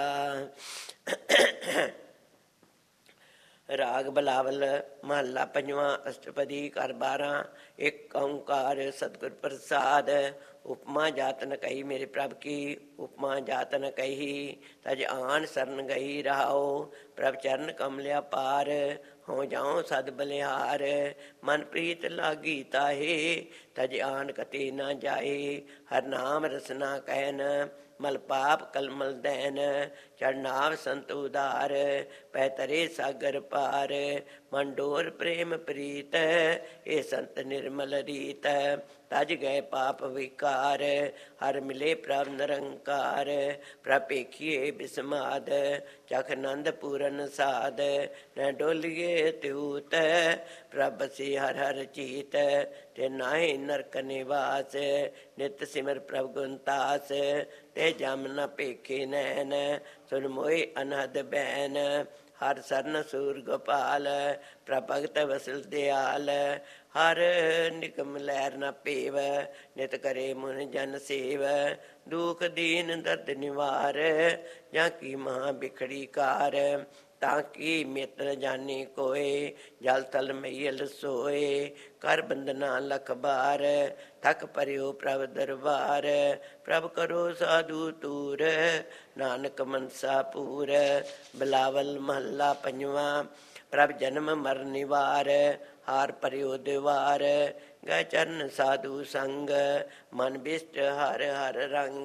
Speaker 1: ਰਾਗ ਬਲਾਵਲ ਮਹੱਲਾ ਪੰਜਵਾਂ, ਅਸ਼ਟਪਦੀ ਘਰ 12। ਇੱਕ ਓਂਕਾਰ ਸਤਿਗੁਰ ਪ੍ਰਸਾਦ। ਉਪਮਾ ਜਾਤ ਨ ਕਹੀ ਮੇਰੇ ਪ੍ਰਭ ਕੀ, ਉਪਮਾ ਜਾਤ ਨ ਕਹੀ, ਤਜ ਆਨ ਸਰਨ ਗਈ ਰਹਾਓ। ਪ੍ਰਭ ਚਰਨ ਕਮਲਿਆ ਪਾਰ, ਹੋਂ ਜਾਉ ਸਦ ਬਲਿਹਾਰ। ਮਨ ਪ੍ਰੀਤ ਲਾਗੀ ਤਾਹੇ, ਤਜ ਆਨ ਕਤੇ ਨਾ ਜਾਏ। ਹਰ ਨਾਮ ਰਸਨਾ ਕਹਿਨ, ਮਲ ਪਾਪ ਕਲਮਲ ਦੈਨ। ਚੜਨਾਵ ਸੰਤ ਉਦਾਰ, ਪੈ ਤਰੇ ਸਾਗਰ ਪਾਰ। ਮਨ ਡੋਰ ਪ੍ਰੇਮ ਪ੍ਰੀਤ, ਇਹ ਸੰਤ ਨਿਰਮਲ ਰੀਤ। ਤਜ ਗਏ ਪਾਪ ਵਿਕਾਰ, ਹਰ ਮਿਲੇ ਪ੍ਰਭ ਨਿਰੰਕਾਰ। ਪ੍ਰਭ ਪੇਖੀਏ ਬਿਸਮਾਦ, ਚਖ ਨੰਦ ਪੂਰਨ ਸਾਧ। ਨ ਡੋਲੀਏ ਤਿਊਤ, ਪ੍ਰਭ ਬਸੇ ਹਰ ਹਰ ਚੀਤ। ਤੇ ਨਾਹੀ ਨਰਕ ਨਿਵਾਸ, ਨਿਤ ਸਿਮਰ ਪ੍ਰਭ ਗੁਣਤਾਸ। ਤੇ ਜਮ ਨ ਪੇਖੇ ਨੈਣ, ਸੁਨ ਮੋਹਿ ਅਨਹਦ ਬੈਨ। ਹਰ ਸਰਨ ਸੂਰ ਗੋਪਾਲ, ਪ੍ਰਭ ਭਗਤ ਵਸਲ ਦਿਆਲ। ਹਰ ਨਿਕਮ ਲਹਿਰ ਨ ਪੇਵ, ਨਿਤ ਕਰੇ ਮੁਨ ਜਨ ਸੇਵ। ਦੁਖ ਦੀਨ ਦਰਦ ਨਿਵਾਰ, ਜਾਂ ਕੀ ਮਹਾ ਬਿਖੜੀ ਕਾਰ। ਤਾਂ ਕੀ ਮਿੱਤਰ ਜਾਨੀ ਕੋਏ, ਜਲ ਥਲ ਮਈਲ ਸੋਏ। ਕਰ ਬੰਦਨਾ ਲਖ ਬਾਰ, ਥਕ ਪਰਿਓ ਪ੍ਰਭ ਦਰਬਾਰ। ਪ੍ਰਭ ਕਰੋ ਸਾਧੂ ਤੂਰ, ਨਾਨਕ ਮਨਸਾ ਪੂਰ। ਬਿਲਾਵਲ ਮਹੱਲਾ ਪੰਜਵਾਂ। ਪ੍ਰਭ ਜਨਮ ਮਰਨ ਨਿਵਾਰ, ਹਾਰ ਪਰਿਓ ਦਿਵਾਰ। ਗਏ ਚਰਨ ਸਾਧੂ ਸੰਗ, ਮਨ ਬਿਸਟ ਹਰ ਹਰ ਰੰਗ।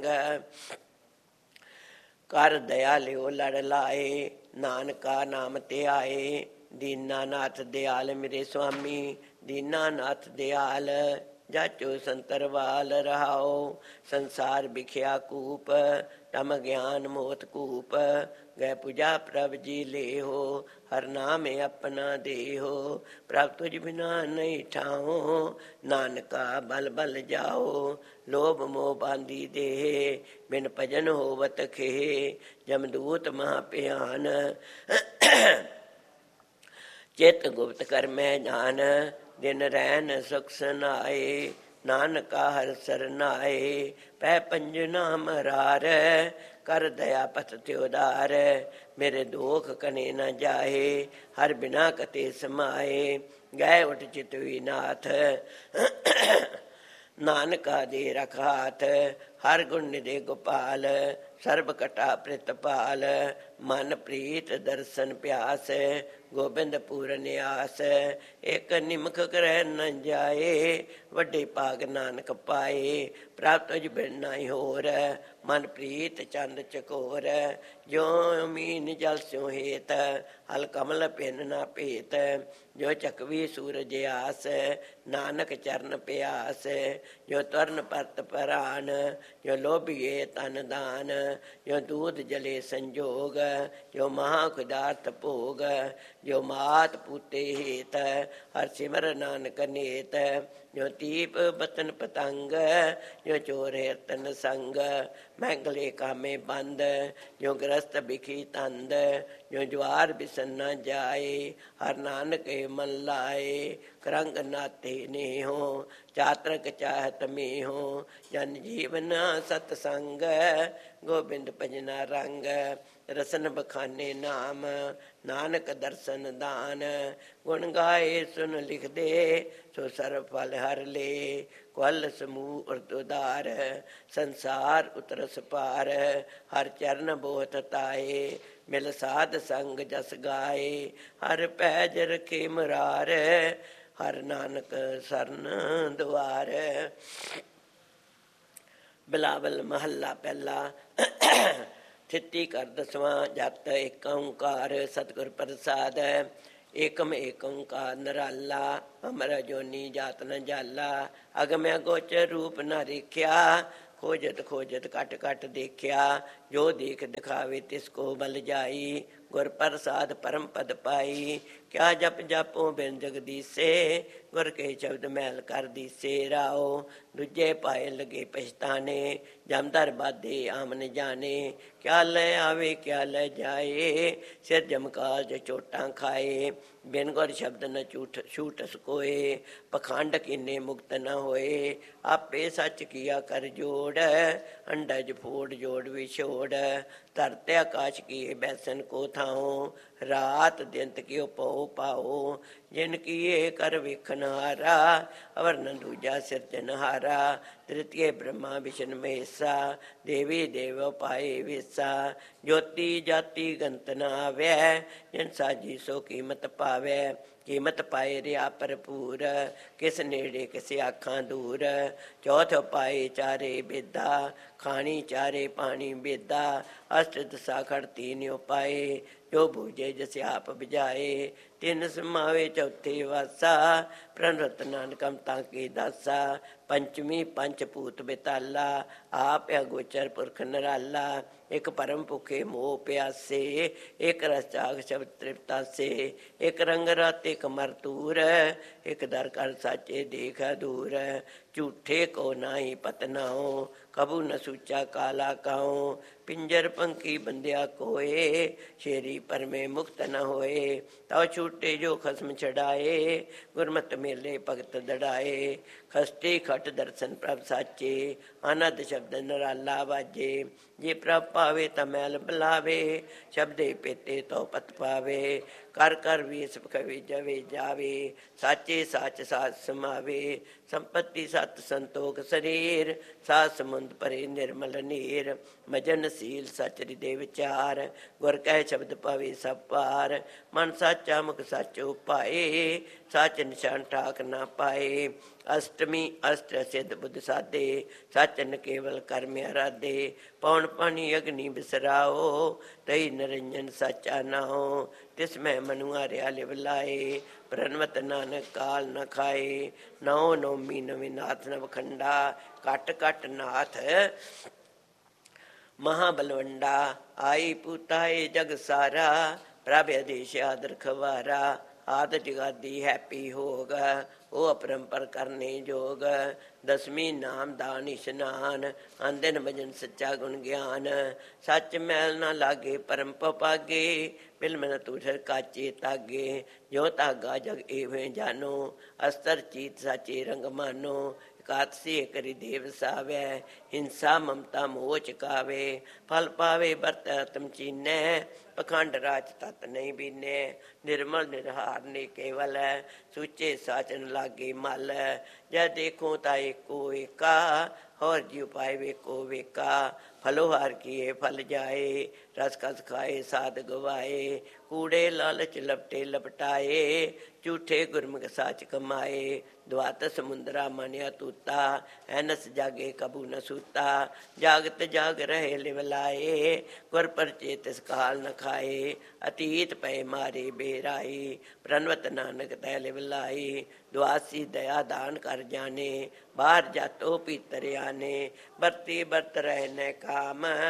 Speaker 1: ਕਰ ਦਇਆ ਲਿਓ ਲੜ ਲਾਏ, ਨਾਨਕਾ ਨਾਮ ਧਿਆਏ। ਦੀਨਾਨਾਥ ਦਿਆਲ ਮੇਰੇ ਸੁਆਮੀ, ਦੀਨਾਨਾਥ ਦਿਆਲ। ਜਾਚੋ ਸੰਤਰਵਾਲ ਰਹਾਓ, ਸੰਸਾਰ ਬਿਖਿਆ ਕੂਪ। ਤਮ ਗਿਆਨ ਮੋਤ ਕੂਪ, ਗਏ ਪੁਜਾ ਪ੍ਰਭ ਜੀ ਲੇਹੋ। ਹਰ ਨਾਮ ਆਪਣਾ ਦੇਹੋ, ਪ੍ਰਭ ਤੁਝ ਬਿਨਾ ਨਹੀਂ ਠਾਓ। ਨਾਨਕਾ ਬਲ ਬਲ ਜਾਓ, ਲੋਭ ਮੋਹ ਬਾਂਧੀ ਦੇਹ। ਬਿਨ ਭਜਨ ਹੋਵਤ ਖੇਹ, ਜਮਦੂਤ ਮਹਾ ਭਿਆਨ। ਚਿਤ ਗੁਪਤ ਕਰ ਮੈਂ ਜਾਨ, ਦਿਨ ਰੈਨ ਸੁਖ ਸਨਾਏ। ਨਾਨਕਾ ਹਰ ਸਰਨਾਏ, ਪੈ ਪੰਜ ਨਾਮ ਰਾਰ। ਕਰ ਦਇਆ ਪਤ ਤਿਉਦਾਰ, ਮੇਰੇ ਦੋਖ ਕਨੇ ਨ ਜਾਏ। ਹਰ ਬਿਨਾ ਕਤੇ ਸਮਾਏ, ਗਏ ਉਠ ਚਿਤ ਵਿਨਾਥ। ਨਾਨਕਾ ਦੇ ਰਖ ਹਾਥ, ਹਰ ਗੁਣ ਨਿਦੇ ਗੋਪਾਲ। ਸਰਬ ਕਟਾ ਪ੍ਰਿਤਪਾਲ, ਮਨ ਪ੍ਰੀਤ ਦਰਸ਼ਨ ਪਿਆਸ। ਗੋਬਿੰਦ ਪੂਰਨ ਆਸ, ਇੱਕ ਨਿਮਖ ਕਰੈ ਨ ਜਾਏ। ਵੱਡੇ ਭਾਗ ਨਾਨਕ ਪਾਏ, ਪ੍ਰਭ ਤੁਝ ਬਿਨ ਨਾਹੀ ਹੋਰ। ਮਨ ਪ੍ਰੀਤ ਚੰਦ ਚਕੋਰ, ਜੋ ਮੀਨ ਜਲ ਸਿਉ ਹੇਤ। ਹਲ ਕਮਲ ਪਿੰਨ ਨਾ ਭੇਤ, ਜੋ ਚਕਵੀ ਸੂਰਜ ਆਸ। ਨਾਨਕ ਚਰਨ ਪਿਆਸ, ਜੋ ਤਰਨ ਪਰਤ ਪਰਾਨ। ਜੋ ਲੋਭੀਏ ਤਨ ਦਾਨ, ਜੋ ਦੂਧ ਜਲੇ ਸੰਜੋਗ। ਜੋ ਮਹਾ ਖੁਦਾਰਥ ਭੋਗ, ਜੋ ਮਾਤ ਪੂਤੇ ਹੇਤ। ਹਰ ਸਿਮਰ ਨਾਨਕ ਨੇਤ, ਜੋ ਦੀਪ ਬਤਨ ਪਤੰਗ, ਜੋ ਚੋਰ ਤਨ ਸੰਗ, ਮਹਿੰਗਲੇ ਕਾਮੇ ਬੰਦ, ਜੋ ਗ੍ਰਸਤ ਬਿਖੀ ਤੰਦ, ਜੋ ਜਵਾਰ ਬਿਸਨ ਨ ਜਾਏ, ਹਰ ਨਾਨਕ ਮਨ ਲਾਏ, ਕਰੰਗ ਨਾਤੇ ਨੇਹੋ, ਚਾਤਰਕ ਚਾਹਤ ਮੇਹੋ, ਜਨ ਜੀਵਨ ਸਤਸੰਗ, ਗੋਬਿੰਦ ਭਜਨਾ ਰੰਗ, ਰਸਨ ਬਖਾਨੇ ਨਾਮ, ਨਾਨਕ ਦਰਸ਼ਨ ਦਾਨ, ਗੁਣ ਗਾਏ ਸੁਨ ਲਿਖਦੇ, ਸੋ ਸਰਬ ਫਲ ਹਰ ਲੇ, ਕੁਲ ਸਮੂਹ ਉਰਦੁਦਾਰ, ਸੰਸਾਰ ਉਤਰਸ ਪਾਰ, ਹਰ ਚਰਨ ਬੋਹਤ ਤਾਏ, ਮਿਲ ਸਾਧ ਸੰਗ ਜਸ ਗਾਏ, ਹਰ ਪੈਜ ਰਖੇ ਮੁਰਾਰ, ਹਰ ਨਾਨਕ ਸਰਨ ਦੁਆਰ। ਬਿਲਾਵਲ ਮਹੱਲਾ ਪਹਿਲਾ। ਥਿੱਤੀ ਕਰ ਦਸਵਾਂ। ਜਤ ਏਕ ਓਂਕਾਰ ਸਤਿਗੁਰ ਪ੍ਰਸਾਦ, ਏਕਮ ਏਕ ਓਂਕਾਰ ਨਿਰਾਲਾ, ਅਮਰ ਜੋਨੀ ਜਾਤ ਨ ਜਾਲਾ, ਅਗਮਿ ਗੋਚਰ ਰੂਪ ਨ ਰੇਖਿਆ, ਖੋਜਤ ਖੋਜਤ ਘਟ ਘਟ ਦੇਖਿਆ, ਜੋ ਦੇਖ ਦਿਖਾਵੇ ਤਿਸ ਕੋ ਬਲ ਜਾਈ, ਗੁਰ ਪ੍ਰਸਾਦ ਪਰਮ ਪਦ ਪਾਈ, ਕਿਆ ਜਪ ਜਾਪੋ ਬਿਨ ਜਗਦੀਸੇ, ਗੁਰ ਕੇ ਸ਼ਬਦ ਮੈਲ ਕਰ ਦੀਸੇ, ਰਾਓ ਦੂਜੇ ਪਾਏ ਲਗੇ ਪਛਤਾਨੇ, ਜਮਦਰ ਬਾਧੇ ਆਮਨ ਜਾਣੇ, ਕਿਆ ਲੈ ਆਵੇ ਕਿਆ ਲੈ ਜਾਏ, ਸਿਰ ਜਮਕਾਜ ਚੋਟਾਂ ਖਾਏ, ਬਿਨ ਗੁਰ ਸ਼ਬਦ ਨ ਛੂਟ ਸਕੋਏ, ਪਖੰਡ ਕੀਨੇ ਮੁਕਤ ਨ ਹੋਏ, ਆਪੇ ਸੱਚ ਕੀਆ ਕਰ ਜੋੜ, ਅੰਡਜ ਫੋੜ ਜੋੜ ਵਿਛੋੜ, ਧਰਤ ਆਕਾਸ਼ ਕੀਏ ਬੈਸਨ ਕੋ ਥਾਓ, ਰਾਤ ਦਿਨਤ ਕਿਉ ਪਉ ਪਾਓ, ਜਿਨ ਕੀਏ ਕਰ ਵੇਖਨ ਹਾਰਾ, ਅਵਰ ਨ ਦੂਜਾ ਸਿਰਜਨਹਾਰਾ, ਤ੍ਰਿਤੀਏ ਬ੍ਰਹਮਾ ਵਿਸ਼ਨ ਮਹੇਸਾ, ਦੇਵੀ ਦੇਵ ਪਾਏ ਵੇਸਾ, ਜੋਤੀ ਜਾਤੀ ਗੰਤ ਨ ਆਵੈ, ਜਿਨ ਸਾਜੀ ਸੋ ਕੀਮਤ ਪਾਵੈ, ਕੀਮਤ ਪਾਏ ਰਿਆ ਭਰਪੂਰ, ਕਿਸ ਨੇੜੇ ਕਿਸ ਆਖਾਂ ਦੂਰ, ਚੌਥ ਪਾਏ ਚਾਰੇ ਬੇਦਾ, ਖਾਣੀ ਚਾਰੇ ਪਾਣੀ ਬੇਦਾ, ਅਸ਼ਟ ਦਸਾ ਖੜ ਤੀਨ ਉਪਾਏ, ਜੋ ਬੂਝੇ ਜਸ ਆਪ ਬੁਝਾਏ, ਤਿੰਨ ਸਮਾਵੇ ਚੌਥੇ ਵਾਸਾ, ਪ੍ਰਣਵਤ ਨਾਨਕਮ ਤਾਂ ਕੀ ਦਾਸਾ, ਪੰਚਮੀ ਪੰਚ ਭੂਤ ਬੇਤਾਲਾ, ਆਪ ਅਗੋਚਰ ਪੁਰਖ ਨਿਰਾਲਾ, ਇੱਕ ਪਰਮ ਭੁਖੇ ਮੋਹ ਪਿਆਸੇ, ਇੱਕ ਰਸ ਚਾਗ ਸ਼ਬਦ ਤ੍ਰਿਪਤਾਸੇ, ਇੱਕ ਰੰਗ ਰਾਤੇ ਕਮਰ ਤੂਰ, ਇੱਕ ਦਰ ਕਰ ਸਾਚੇ ਦੇਖ ਦੂਰ, ਝੂਠੇ ਕੋ ਨਾਹੀ ਪਤਨਾਓ, ਕਬੂ ਨ ਸੂਚਾ ਕਾਲਾ ਕਾਉ, ਪਿੰਜਰ ਪੰਖੀ ਬੰਦਿਆ ਕੋਏ, ਸ਼ੇਰੀ ਪਰਮੇ ਮੁਕਤ ਨ ਹੋਏ, ਤਉ ਛੂਟੇ ਜੋ ਖਸਮ ਛਡਾਏ, ਗੁਰਮਤ ਮੇਲੇ ਭਗਤ ਦੜਾਏ, ਖਸਤੇ ਖਟ ਦਰਸ਼ਨ ਪ੍ਰਭ ਸਾਚੇ, ਆਨੰਦ ਸ਼ਬਦ ਨਿਰਾਲਾ ਵਾਜੇ, ਜੇ ਪ੍ਰਭ ਪਾਵੇ ਤਾਂ ਮੈਲ ਬੁਲਾਵੇ, ਸ਼ਬਦੇ ਪੇਤੇ ਤੋ ਪਤ ਪਾਵੇ, ਕਰ ਕਰ ਵੀਸ ਕਵੀ ਜਵੇ ਜਾਵੇ, ਸਾਚੇ ਸਾਚ ਸਾਚ ਸਮਾਵੇ, ਸੰਪਤੀ ਸਤ ਸੰਤੋਖ ਸਰੀਰ, ਸਾਧ ਸਮੁੰਦ ਪਰੇ ਨਿਰਮਲ ਨੀਰ, ਮਜਨ ਸੀਲ ਸਚ ਹਿਰਦੇ ਵਿਚਾਰ, ਗੁਰ ਕਹਿ ਸ਼ਬਦ ਪਾਵੇ ਸਭ ਪਾਰ, ਮਨ ਸਾਚਾ ਮੁਖ ਸਾਚੋ ਪਾਏ, ਸਚ ਨਿਸ਼ਾਨ ਠਾਕ ਨਾ ਪਾਏ, ਅਸ਼ਟਮੀ ਅਸ਼ਟ ਸਿੱਧ ਬੁੱਧ ਸਾਧੇ, ਸਚਨ ਕੇਵਲ ਕਰਮ ਅਰਾਧੇ, ਪੌਣ ਪਾਣੀ ਅਗਨੀ ਬਿਸਰਾਓ, ਤਈ ਨਿਰੰਜਨ ਸਾਚਾ ਨਾਉ, ਤਿਸ ਮੈਂ ਮਨੁਆ ਰਿਆ ਲਿਵ ਲਾਏ, ਪ੍ਰਣਵਤ ਨਾਨਕ ਕਾਲ ਨ ਖਾਏ, ਨੌ ਨੌਮੀ ਨਵੇਂ ਨਾਥ ਨਵ ਖੰਡਾ, ਘਟ ਘਟ ਨਾਥ ਮਹਾਬਲਵੰਡਾ, ਆਈ ਪੂਤਾਏ ਜਗ ਸਾਰਾ, ਪ੍ਰਭ ਆਦੇਸ਼ ਆਦਰ ਖਵਾਰਾ, ਆਦ ਜਗਾਦੀ ਹੈਪੀ ਹੋਗ, ਉਹ ਅਪਰੰਪਰ ਕਰਨੇ ਜੋਗ, ਦਸਵੀਂ ਨਾਮ ਦਾਨ ਇਸ਼ਨਾਨ, ਆਂਦਨ ਭਜਨ ਸੱਚਾ ਗੁਣ ਗਿਆਨ, ਸੱਚ ਮੈਲ ਨਾ ਲਾਗੇ ਪਰਮ ਪਪਾਗੇ, ਬਿਲ ਮਨ ਤੁਠ ਕਾਚੇ ਤਾਗੇ, ਜੋ ਤਾਗਾ ਜਗ ਏਵੇਂ ਜਾਨੋ, ਅਸਤਰ ਚੀਤ ਸਾਚੇ ਰੰਗ ਮਾਨੋ, ਕਾਤਸੀ ਕਰੀ ਦੇਵ ਸਾਵੈ, ਹਿੰਸਾ ਮਮਤਾ ਮੋਹ ਚਕਾਵੇ, ਫਲ ਪਾਵੇ ਵਰਤ ਆਤਮ ਚੀਨੈ, ਪਖੰਡ ਰਾਜ ਤਤ ਨਹੀਂ ਬੀਨੇ, ਨਿਰਮਲ ਨਿਰਹਾਰ ਨੇ ਕੇਵਲ, ਸੁੱਚੇ ਸਾਚਨ ਲਾਗੇ ਮਲ, ਜੈ ਦੇਖੋ ਤਾਂ ਏਕੋ ਏਕਾ, ਹੋਰ ਜਿਉ ਪਾਏ ਵੇਕੋ ਵੇਕਾ, ਫਲੋ ਹਾਰ ਕੀਏ ਫਲ ਜਾਏ, ਰਸ ਕਸ ਖਾਏ ਸਾਧ ਗਵਾਏ, ਕੂੜੇ ਲਾਲਚ ਲਪਟੇ ਲਪਟਾਏ, ਝੂਠੇ ਗੁਰਮੁਖ ਸਾਚ ਕਮਾਏ, ਦੁਆਤ ਸਮੁੰਦਰਾ ਮਨਿਆ ਤੂਤਾ, ਐਨਸ ਜਾਗੇ ਕਬੂ ਨ ਸੂਤਾ, ਜਾਗਤ ਜਾਗ ਰਹੇ ਲਿਵ ਲਾਏ, ਗੁਰ ਪਰਚੇ ਤਿਸ ਕਾਲ ਨ ਖਾਏ, ਅਤੀਤ ਪਏ ਮਾਰੇ ਬੇਰਾਈ, ਪ੍ਰਣਵਤ ਨਾਨਕ ਤੈ ਲਿਵ ਲਾਈ, ਦੁਆਸੀ ਦਇਆ ਦਾਨ ਕਰ ਜਾਣੇ, ਬਾਹਰ ਜਾਤੋ ਭੀਤਰ ਆਨੇ, ਬਰਤੀ ਬਰਤ ਰਹਿ ਨ ਕਾਮ,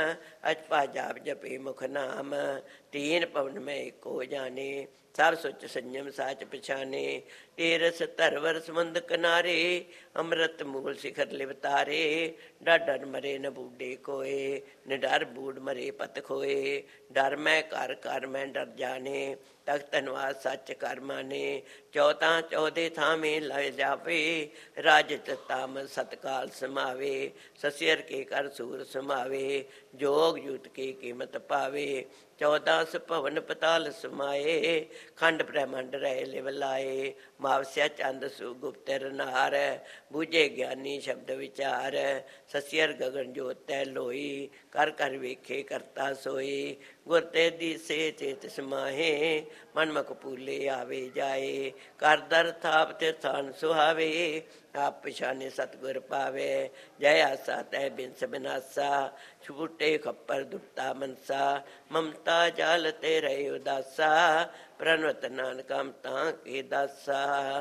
Speaker 1: ਅਜਪਾ ਜਾਪ ਜਪੇ ਮੁਖ ਨਾਮ। ਤੀਨ ਪਵਨ ਮੈਂ ਏਕੋ ਜਾਣੇ, ਸਭ ਸੁਚ ਸੰਜਮ ਸਾਚ ਪਛਾਨੇ। ਤੇਰਸ ਧਰਵਰ ਸਮੁੰਦ ਕਿਨਾਰੇ, ਅੰਮ੍ਰਿਤ ਮੂਲ ਸਿਖਰ ਲਿਵਤਾਰੇ। ਡਰ ਡਰ ਮਰੇ ਨ ਬੂਡੇ ਕੋਏ, ਨਿਡਰ ਬੂੜ ਮਰੇ ਪਤ ਖੋਏ। ਡਰ ਮੈਂ ਘਰ ਘਰ ਮੈਂ ਡਰ ਜਾਣੇ, ਤਖਤ ਨਿਵਾਸ ਸੱਚ ਕਰ ਮਾਨੇ। ਚੌਤਾਂ ਚੌਦੇ ਥਾਵੇਂ ਲੈ ਜਾਵੇ, ਰਾਜਤ ਤਾਮ ਸਤਕਾਲ ਸਮਾਵੇ। ਸਸਿਅਰ ਕੇ ਕਰ ਸੂਰ ਸਮਾਵੇ, ਜੋਗ ਜੂਤ ਕੀ ਕੀਮਤ ਪਾਵੇ। 14 ਭਵਨ ਪਤਾਲ ਸਮਾਏ, ਖੰਡ ਬ੍ਰਹਮੰਡ ਰਹਿ ਲਿਵ ਲਾਏ। ਮਾਵਸਿਆ ਚੰਦ ਸੂ ਗੁਪਤਰ ਨਾਰ, ਬੂਝੇ ਗਿਆਨੀ ਸ਼ਬਦ ਵਿਚਾਰ। ਸਸਿਅਰ ਗਗਨ ਜੋਤ ਤੈ ਲੋਈ, ਕਰ ਕਰ ਵੇਖੇ ਕਰਤਾ ਸੋਈ। ਗੁਰ ਤੇ ਦੀਸੇ ਚੇਤ ਸਮਾਹੇ, ਮਨਮੁਖ ਪੂਲੇ ਆਵੇ ਜਾਏ। ਕਰ ਦਰ ਥਾਪ ਤੇ ਥਾਨ ਸੁਹਾਵੇ, ਆਪ ਪਛਾਨੇ ਸਤਿਗੁਰ ਪਾਵੇ। ਜੈ ਆਸਾ ਤੈ ਬਿਨਸ ਬਿਨਾਸਾ, ਛੂਟੇ ਖੱਪਰ ਦੁੱਤਾ ਮਨਸਾ। ਮਮਤਾ ਜਾਲ ਤੇ ਰਹੇ ਉਦਾਸਾ, ਪ੍ਰਣਵਤ ਨਾਨਕ ਮਤਾਂ ਕੇ ਦਾਸਾ।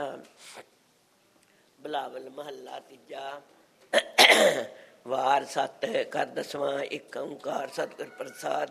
Speaker 1: ਬਿਲਾਵਲ ਮਹੱਲਾ ਤੀਜਾ। ਵਾਰ ਸੱਤ ਕਰ ਦਸਵਾਂ, ਏਕ ਓਂਕਾਰ ਸਤਿਗੁਰ ਪ੍ਰਸਾਦ।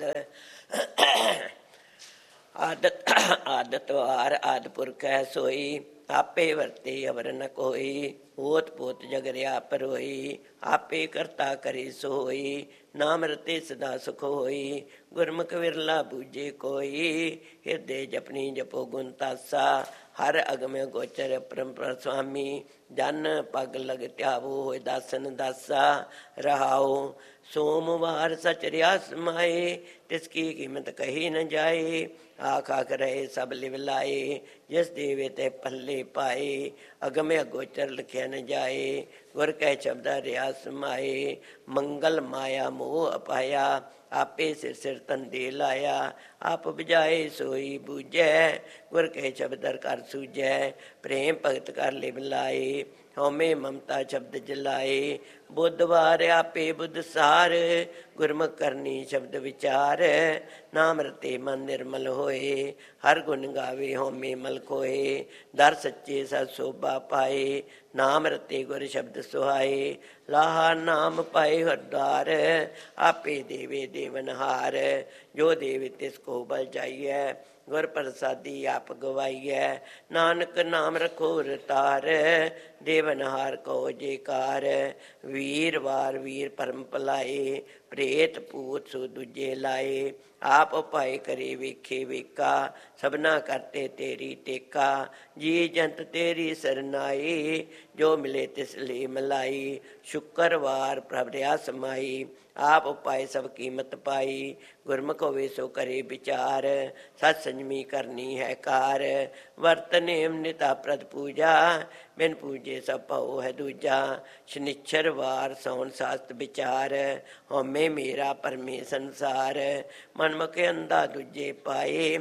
Speaker 1: ਆਦਤ ਵਾਰ ਆਦਿ ਪੁਰਖ ਹੈ ਸੋਈ, ਆਪੇ ਵਰਤੇ ਅਵਰ ਨ ਕੋਈ। ਓਤ ਪੋਤ ਜਗਰਿਆ ਪਰੋਈ, ਆਪੇ ਕਰਤਾ ਕਰੇ ਸੋਈ। ਨਾਮ ਰਤੇ ਸਦਾ ਸੁਖ ਹੋਈ, ਗੁਰਮੁਖ ਵਿਰਲਾ ਬੂਝੇ ਕੋਈ। ਹਿਰਦੇ ਜਪਨੀ ਜਪੋ ਗੁਣ ਤਾਸਾ, ਹਰ ਅਗਮ ਗੋਚਰ ਪਰੰਪਰਾ ਸੁਆਮੀ। ਜਨ ਪਗ ਲਗ ਧਿਆਵੋ ਹੋਏ ਦਾਸਨ ਦਾਸਾ ਰਹਾਓ। ਸੋਮਵਾਰ ਸਚ ਰਿਆ ਸਮਾਏ, ਤਿਸ ਕੀ ਕੀਮਤ ਕਹੀ ਨ ਜਾਏ। ਆਖ ਆਖ ਰਹੇ ਸਭ ਲਿਵ ਲਾਏ, ਜਿਸ ਦੇਵੇ ਤੇ ਪੱਲੇ ਪਾਏ। ਅਗਮ ਅਗੋਚਰ ਲਿਖਿਆ ਨ ਜਾਏ, ਗੁਰ ਕੈ ਸ਼ਬਦਾ ਰਿਆ ਸਮਾਏ। ਮੰਗਲ ਮਾਇਆ ਮੋਹ ਅਪਾਇਆ, ਆਪੇ ਸਿਰ ਸਿਰ ਤੰਦੇ ਲਾਇਆ। ਆਪ ਬੁਝਾਏ ਸੋਈ ਬੂਝੈ, ਗੁਰ ਕੈ ਸ਼ਬਦ ਕਰ ਸੂਝੈ। ਪ੍ਰੇਮ ਭਗਤ ਕਰ ਲਿਵ ਲਾਏ, ਹਉਮੈ ਮਮਤਾ ਸ਼ਬਦ ਜਲਾਏ। ਬੁੱਧਵਾਰ ਆਪੇ ਬੁੱਧ ਸਾਰ, ਗੁਰਮੁਖ ਕਰਨੀ ਸ਼ਬਦ ਵਿਚਾਰ। ਨਾਮ ਰਤੇ ਮਨ ਨਿਰਮਲ ਹੋਏ, ਹਰ ਗੁਣ ਗਾਵੇ ਹਉਮੈ ਮਲ ਕੋਏ। ਦਰ ਸੱਚੇ ਸਤ ਸੋਭਾ ਪਾਏ, ਨਾਮ ਰਤੇ ਗੁਰ ਸ਼ਬਦ ਸੁਹਾਏ। ਲਾਹਾ ਨਾਮ ਪਾਏ ਹਰਦਾਰ, ਆਪੇ ਦੇਵੇ ਦੇਵਨਹਾਰ। ਜੋ ਦੇਵੇ ਤਿਸ ਕੋ ਬਲ ਜਾਈਐ, ਗੁਰ ਪ੍ਰਸਾਦੀ ਆਪ ਗਵਾਈਐ। ਨਾਨਕ ਨਾਮ ਰਖੋ ਰਤਾਰ, ਦੇਵਨਹਾਰ ਕਹੋ ਜੇਕਾਰ। ਵੀਰਵਾਰ ਵੀਰ ਪਰਮ ਭਲਾਏ, ਪ੍ਰੇਤ ਭੂਤ ਸੋ ਦੂਜੇ ਲਾਏ। ਆਪ ਉਪਾਏ ਕਰੇ ਵੇਖੇ ਵੇਖਾ, ਸਭਨਾ ਕਰਤੇ ਤੇਰੀ ਟੇਕਾ। ਜੀ ਜੰਤ ਤੇਰੀ ਸਰਨਾਈ, ਜੋ ਮਿਲੇ ਤਿਸ ਲਈ ਮਲਾਈ। ਸ਼ੁੱਕਰਵਾਰ ਪ੍ਰਭ ਰਿਆ ਸਮਾਈ, ਆਪ ਉਪਾਏ ਸਭ ਕੀਮਤ ਪਾਈ। ਗੁਰਮੁਖ ਹੋਵੇ ਸੋ ਕਰੇ ਵਿਚਾਰ, ਸਤ ਸੰਜਮੀ ਕਰਨੀ ਹੈ ਕਾਰ। ਵਰਤ ਨੇਮ ਨਿਤਾ ਪ੍ਰਦ ਪੂਜਾ, ਬਿਨ ਪੂਜੇ ਸਭ ਭਉ ਹੈ ਦੂਜਾ। ਸ਼ਨਿਚਰਵਾਰ ਸੌਣ ਸਾਸਤ ਵਿਚਾਰ, ਹਉਮੈ ਮੇਰਾ ਪਰਮੇ ਸੰਸਾਰ। ਮਨਮੁਖ ਅੰਧਾ ਦੂਜੇ ਪਾਏ,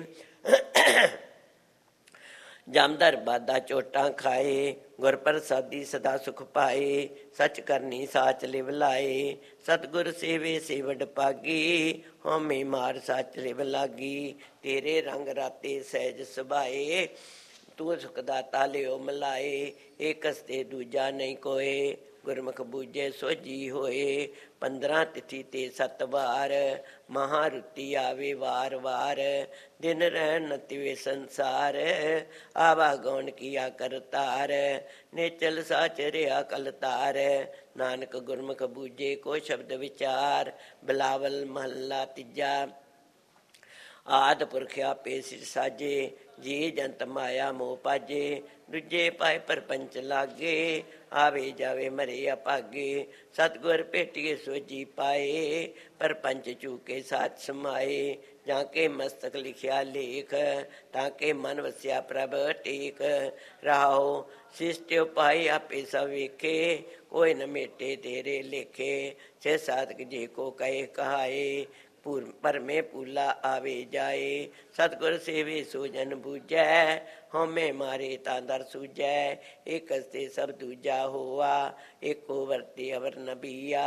Speaker 1: ਜਮਦਰ ਬਾਦਾ ਚੋਟਾਂ ਖਾਏ। ਗੁਰ ਪ੍ਰਸਾਦੀ ਸਦਾ ਸੁਖ ਪਾਏ, ਸਚ ਕਰਨੀ ਸਾਚ ਲਿਵ ਲਾਏ। ਸਤਿਗੁਰ ਸੇਵੇ ਸੇ ਵਡ ਭਾਗੀ, ਹਉਮੈ ਮਾਰ ਸਚ ਲਿਵ ਲਾਗੀ। ਤੇਰੇ ਰੰਗ ਰਾਤੇ ਸਹਿਜ ਸੁਭਾਏ, ਤੂੰ ਸੁਖ ਦਾਤਾ ਲਿਓ ਮਲਾਏ। ਏਕਸ ਤੇ ਦੂਜਾ ਨਹੀਂ ਕੋਏ, ਗੁਰਮੁਖ ਬੂਝੇ ਸੋਝੀ ਹੋਏ। 15 ਤਿਥੀ ਤੇ 7 ਵਾਰ, ਮਹਾਰੁਤੀ ਆਵੇ ਵਾਰ ਵਾਰ। ਦਿਨ ਰਹਿਣ ਨ ਤਿਵੇ ਸੰਸਾਰ, ਆਵਾ ਗੌਣ ਕੀਆ ਕਰਤਾਰ। ਨੇਚਲ ਸਾਚ ਰਿਆ ਕਲ ਤਾਰ, ਨਾਨਕ ਗੁਰਮੁਖ ਬੂਝੇ ਕੋ ਸ਼ਬਦ ਵਿਚਾਰ। ਬਿਲਾਵਲ ਮਹੱਲਾ ਤੀਜਾ। ਆਦਿ ਪੁਰਖ ਆਪੇ ਸਿਰ ਸਾਜੇ, ਜੀ ਜੰਤ ਮਾਇਆ ਮੋਹ ਪਾਜੇ। ਦੂਜੇ ਪਾਏ ਪਰਪੰਚ ਲਾਗੇ, ਆਵੇ ਜਾਵੇ ਮਰੇ ਅਭਾਗੇ। ਸਤਿਗੁਰ ਭੇਟੀਏ ਸੋਝੀ ਪਾਏ, ਪਰਪੰਚ ਚੂਕੇ ਸਾਚ ਸਮਾਏ। ਜਾਂ ਕੇ ਮਸਤਕ ਲਿਖਿਆ ਲੇਖ, ਤਾਂ ਕੇ ਮਨ ਵਸਿਆ ਪ੍ਰਭ ਟੇਕ। ਰਹਾਓ ਸਿਸ਼ਟ ਉਪਾਏ ਆਪੇ ਸਭ ਵੇਖੇ, ਕੋਈ ਨ ਮੇਟੇ ਤੇਰੇ ਲੇਖੇ। ਸੇ ਸਾਧਕ ਜੇ ਕੋ ਕਹੇ ਕਹਾਏ, ਭਰਮੇ ਪੂਲਾ ਆਵੇ ਜਾਏ। ਸਤਿਗੁਰ ਸੇਵੇ ਸੋ ਜਨ ਬੂਝੈ, ਹਉਮੈ ਮਾਰੇ ਤਾਂ ਦਰ ਸੂਝੈ। ਏਕਸ ਤੇ ਸਭ ਦੂਜਾ ਹੋਆ, ਏਕੋ ਵਰਤੇ ਅਵਰ ਨ ਬੀਆ।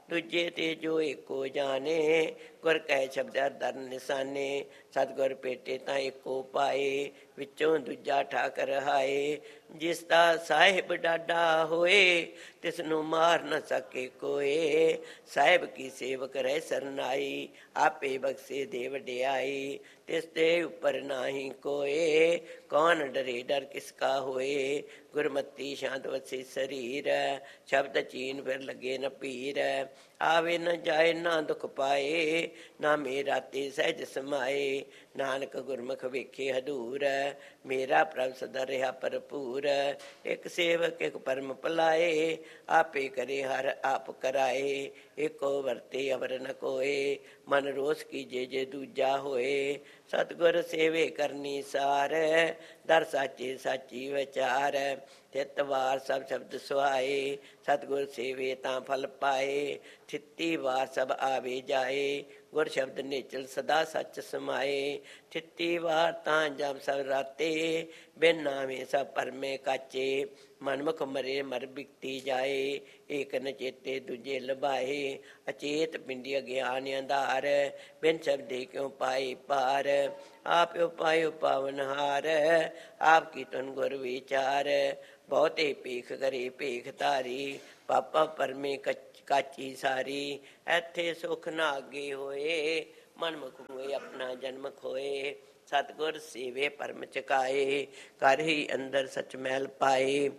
Speaker 1: ਦੂਜੇ ਤੇ ਜੋ ਏਕੋ ਜਾਣੇ, ਗੁਰ ਕਹਿ ਸ਼ਬਦ ਦਰ ਨਿਸ਼ਾਨੇ। ਸਤਿਗੁਰ ਭੇਟੇ ਤਾਂ ਏਕੋ ਪਾਏ, ਵਿੱਚੋਂ ਦੂਜਾ ਠਾਕਰ ਹਾਏ। ਜਿਸ ਦਾ ਸਾਹਿਬ ਡਾਢਾ ਹੋਏ, ਤਿਸ ਨੂੰ ਮਾਰ ਨਾ ਸਕੇ ਕੋਏ। ਸਾਹਿਬ ਕੀ ਸੇਵਕ ਰਹਿ ਸਰਨਾਈ, ਆਪੇ ਬਖਸ਼ੇ ਦੇ ਵਡਿਆਈ। ਤਿਸ ਦੇ ਉੱਪਰ ਨਾਹੀ ਕੋਏ, ਕੌਣ ਡਰੇ ਡਰ ਕਿਸ ਕਾ ਹੋਏ। ਗੁਰਮਤੀ ਸ਼ਾਂਤ ਵਸੇ ਸਰੀਰ, ਸ਼ਬਦ ਚੀਨ ਫਿਰ ਲੱਗੇ ਨ ਪੀਰ। ਆਵੇ ਨ ਜਾਏ ਨਾ ਦੁਖ ਪਾਏ, ਨਾ ਮੇਰਾ ਤੇ ਸਹਿਜ ਸਮਾਏ। ਨਾਨਕ ਗੁਰਮੁਖ ਵੇਖੇ ਹਦੂਰ, ਮੇਰਾ ਪ੍ਰਭ ਸਦਾ ਰਿਹਾ ਭਰਪੂਰ। ਇੱਕ ਸੇਵਕ ਇੱਕ ਪਰਮ ਭਲਾਏ, ਆਪੇ ਕਰੇ ਹਰ ਆਪ ਕਰਾਏ। ਏਕੋ ਵਰਤੇ ਅਵਰ ਨ ਕੋਏ, ਮਨ ਰੋਸ ਕੀਜੇ ਜੇ ਦੂਜਾ ਹੋਏ। ਸਤਿਗੁਰ ਸੇਵੇ ਕਰਨੀ ਸਾਰ, ਦਰ ਸਾਚੇ ਸਾਚੀ ਵਿਚਾਰ। ਤਿਤ ਵਾਰ ਸਭ ਸ਼ਬਦ ਸੁਹਾਏ, ਸਤਿਗੁਰ ਸੇਵੇ ਤਾਂ ਫਲ ਪਾਏ। ਥਿੱਤੀ ਵਾਰ ਸਭ ਆਵੇ ਜਾਏ, ਗੁਰ ਸ਼ਬਦ ਨੇਚਲ ਸਦਾ ਸੱਚ ਸਮਾਏ। ਥਿੱਤੀ ਵਾਰ ਤਾਂ ਜਬ ਸਭ ਰਾਤੇ, ਬਿਨ ਨਾਵੇਂ ਸਭ ਪਰਮੇ ਕਾਚੇ। ਮਨਮੁਖ ਮਰੇ ਮਰ ਬਿਕਤੀ ਜਾਏ, ਏਕ ਨ ਚੇਤੇ ਦੂਜੇ ਲਭਾਏ। ਅਚੇਤ ਪਿੰਡੀ ਅਗਿਆਨ ਅੰਧਾਰ, ਬਿਨ ਸ਼ਬਦੇ ਕਿਉ ਪਾਏ ਪਾਰ। ਆਪ ਉਪਾਇ ਪਾਵਨਹਾਰ, ਆਪ ਕੀ ਤੁਨ ਗੁਰ ਵਿਚਾਰ। ਬਹੁਤੇ ਭੇਖ ਕਰੇ ਭੇਖ ਧਾਰੀ, ਪਾਪਾ ਪਰਮੇ ਕਾਚੀ ਸਾਰੀ। ਇੱਥੇ ਸੁਖ ਨਾ ਅੱਗੇ ਹੋਏ, ਮਨਮੁਖ ਹੋਏ ਆਪਣਾ ਜਨਮ ਖੋਏ। ਸਤਿਗੁਰ ਸੇਵੇ ਪਰਮ ਚਕਾਏ, ਘਰ ਹੀ ਅੰਦਰ ਸਚ ਮਹਿਲ ਪਾਏ।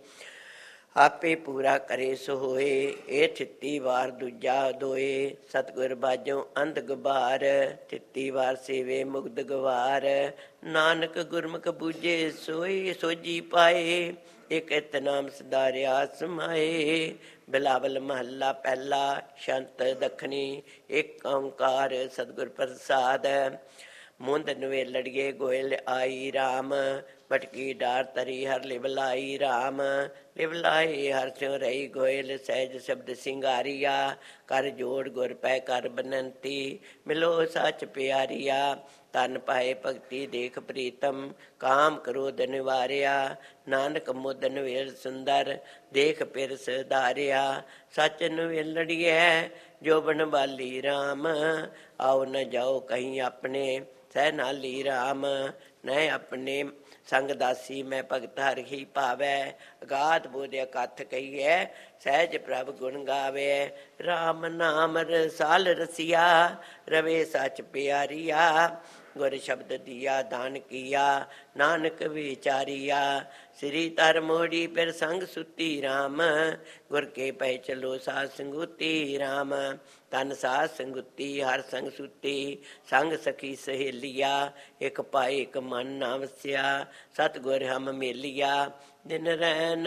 Speaker 1: ਆਪੇ ਪੂਰਾ ਕਰੇ ਸੋ ਹੋਏ, ਇਹ ਥਿੱਤੀ ਵਾਰ ਦੂਜਾ ਦੋਏ। ਸਤਿਗੁਰ ਬਾਝੋਂ ਅੰਧ ਗਵਾਰ, ਥਿੱਤੀ ਵਾਰ ਸੇਵੇ ਮੁਗਧ ਗਵਾਰ। ਨਾਨਕ ਗੁਰਮੁਖ ਬੂਝੇ ਸੋਈ ਸੋਝੀ ਪਾਏ, ਇਕ ਇਤ ਨਾਮ ਸਦਾ ਰਿਆ ਸਮਾਏ। ਬਿਲਾਵਲ ਮਹੱਲਾ ਪਹਿਲਾ, ਸ਼ੰਤ ਦੱਖਣੀ। ਇੱਕ ਓਂਕਾਰ ਸਤਿਗੁਰ ਪ੍ਰਸਾਦ। ਮੁੰਦ ਨਵੇਲੜੀਏ ਗੋਇਲ ਆਈ ਰਾਮ, ਭਟਕੀ ਡਾਰ ਤਰੀ ਹਰ ਲਿਵਲਾਈ ਰਾਮ। ਲਿਵਲਾਈ ਹਰ ਸਿਉ ਰਹੀ ਗੋਇਲ, ਸਹਿਜ ਸ਼ਬਦ ਸਿੰਗਾਰੀਆ। ਕਰ ਜੋੜ ਗੁਰ ਪੈ ਕਰ ਬਨੰਤੀ, ਮਿਲੋ ਸੱਚ ਪਿਆਰੀਆ। ਤਨ ਪਾਏ ਭਗਤੀ ਦੇਖ ਪ੍ਰੀਤਮ, ਕਾਮ ਕ੍ਰੋਧ ਨਿਵਾਰਿਆ। ਨਾਨਕ ਮੁਦ ਨਵੇਲ ਸੁੰਦਰ, ਦੇਖ ਪਿਰ ਸਧਾਰਿਆ। ਸੱਚ ਨਵੇਲੜੀਐ ਜੋ ਬਨਵਾਲੀ ਰਾਮ, ਆਓ ਨ ਜਾਓ ਕਹੀਂ ਆਪਣੇ ਸਹਿ ਨਾਲੀ ਰਾਮ। ਨੈ ਆਪਣੇ ਸੰਗ ਦਾਸੀ ਮੈਂ ਭਗਤ ਹਰ ਹੀ ਪਾਵੈ, ਅਗਾਧ ਬੋਧ ਅਕਥ ਕਹੀਐ ਸਹਿਜ ਪ੍ਰਭ ਗੁਣ ਗਾਵੇ। ਰਾਮ ਨਾਮ ਰਸਾਲ ਰਸੀਆ, ਰਵੇ ਸੱਚ ਪਿਆਰੀਆ। ਗੁਰ ਸ਼ਬਦ ਦੀਆ ਦਾਨ ਕੀਆ, ਨਾਨਕ ਵਿਚਾਰੀਆ। ਸ੍ਰੀ ਤਰ ਮੋੜੀ ਫਿਰ ਸੰਗ ਸੁਤੀ ਰਾਮ, ਗੁਰ ਕੇ ਪੈ ਚਲੋ ਸਾਧ ਸੰਗੁਤੀ ਰਾਮ। ਤਨ ਸਾਧ ਸੰਗੁਤੀ ਹਰ ਸੰਗ ਸੁਤੀ, ਸੰਗ ਸਖੀ ਸਹੇਲੀਆ। ਇਕ ਭਾਈ ਇਕ ਮਨ ਨਾ ਵਸਿਆ, ਸਤਿਗੁਰ ਹਮ ਮੇਲੀਆ। ਦਿਨ ਰੈਨ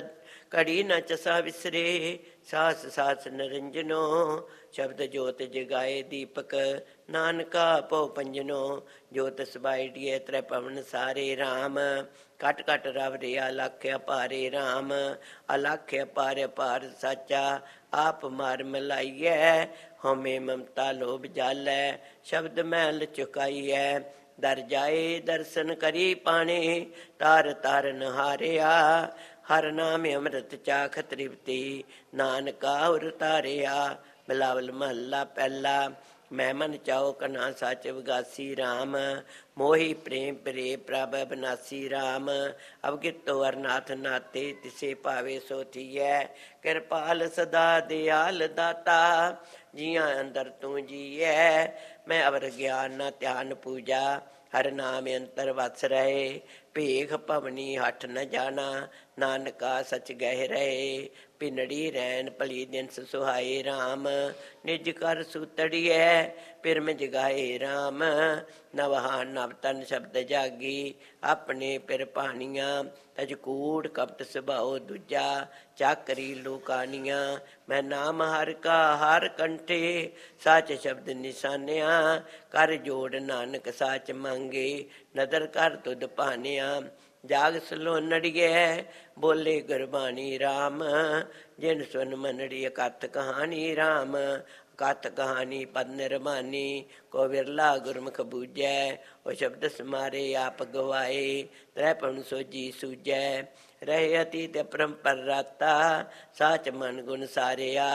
Speaker 1: ਘੜੀ ਨ ਚਸਾ ਵਿਸਰੇ, ਸਾਸ ਸਾਸ ਨਿਰੰਜਨੋ। ਸ਼ਬਦ ਜੋਤ ਜਗਾਏ ਦੀਪਕ, ਨਾਨਕਾ ਭਉ ਪੰਜਨੋ। ਜੋਤ ਸਬਾਈਡੀਏ ਤ੍ਰੈ ਪਵਨ ਸਾਰੇ ਰਾਮ, ਘਟ ਘਟ ਰਵ ਰਿਆ ਅਲਖ ਅਪਾਰੇ ਰਾਮ। ਅਲਖ ਅਪਾਰ ਅਪਾਰ ਸਾਚਾ, ਆਪ ਮਾਰ ਮਿਲਾਈਐ। ਹਉਮੈ ਮਮਤਾ ਲੋਭ ਜਾਲੈ, ਸ਼ਬਦ ਮੈਲ ਚੁਕਾਈਐ। ਦਰ ਜਾਏ ਦਰਸ਼ਨ ਕਰੀ ਪਾਣੇ, ਤਾਰ ਤਾਰ ਨਹਾਰਿਆ। ਹਰ ਨਾਮ ਅੰਮ੍ਰਿਤ ਚਾਖ ਤ੍ਰਿਪਤੀ, ਨਾਨਕਾ ਉਰ ਤਾਰਿਆ। ਬਿਲਾਵਲ ਮਹੱਲਾ ਪਹਿਲਾ। ਮੈਂ ਮਨ ਚਾਓ ਕਨਾ ਸੱਚ ਵਿਗਾਸੀ ਰਾਮ, ਮੋਹੀ ਪ੍ਰੇਮ ਪ੍ਰੇ ਪ੍ਰਭ ਅਬਨਾਸੀ ਰਾਮ। ਅਵਗਿਤੋ ਅਰਨਾਥ ਨਾਤੇ, ਤਿਸੇ ਭਾਵੇ ਸੋ ਥੀਐ। ਕਿਰਪਾਲ ਸਦਾ ਦਿਆਲ ਦਾਤਾ, ਜੀਆਂ ਅੰਦਰ ਤੂੰ ਜੀਐ। ਮੈਂ ਅਵਰ ਗਿਆਨ ਨਾ ਧਿਆਨ ਪੂਜਾ, ਹਰ ਨਾਮ ਅੰਤਰ ਵਸ ਰਹੇ। ਭੇਖ ਭਵਨੀ ਹੱਠ ਨ ਜਾਣਾ, ਨਾਨਕਾ ਸਚ ਗਹਿ ਰਹੇ। ਪਿੰਨੜੀ ਰੈਣ ਭਲੀ ਦਿਨ ਸੁਹਾਏ ਰਾਮ, ਨਿਜ ਕਰ ਸੂਤੜੀਐ ਪਿਰਮ ਜਗਾਏ ਰਾਮ। ਨਵਹਾਨ ਨਵ ਤਨ ਸ਼ਬਦ ਜਾਗੀ, ਆਪਣੇ ਪਿਰ ਪਾਣੀਆਂ। ਤਜ ਕੂੜ ਕਪਟ ਸੁਭਾਉ ਦੂਜਾ, ਚਾਕਰੀ ਲੋਕਾਨੀਆਂ। ਮੈਂ ਨਾਮ ਹਰ ਕਾ ਹਰ ਕੰਠੇ, ਸੱਚ ਸ਼ਬਦ ਨਿਸ਼ਾਨਿਆ। ਕਰ ਜੋੜ ਨਾਨਕ ਸਾਚ ਮੰਗੇ, ਨਦਰ ਕਰ ਤੁਧ ਭਾਨਿਆ। ਜਾਗ ਸਲੋਨੜੀਐ ਬੋਲੇ ਗੁਰਬਾਣੀ ਰਾਮ, ਜਿਨ ਸੁਨ ਮਨੜੀ ਅਕਥ ਕਹਾਣੀ ਰਾਮ। ਕਥ ਕਹਾਣੀ ਪਦ ਨਿਰਮਾਨੀ, ਕੋ ਵਿਰਲਾ ਗੁਰਮੁਖ ਬੂਝੈ। ਉਹ ਸ਼ਬਦ ਸਮਾਰੇ ਆਪ ਗਵਾਏ, ਤ੍ਰੈ ਪਵਨ ਸੋਜੀ ਸੂਝੈ। ਰਹੇ ਅਤੀਤ ਅਪਰੰਪਰ ਰਾਤਾ, ਸਾਚ ਮਨ ਗੁਣ ਸਾਰਿਆ।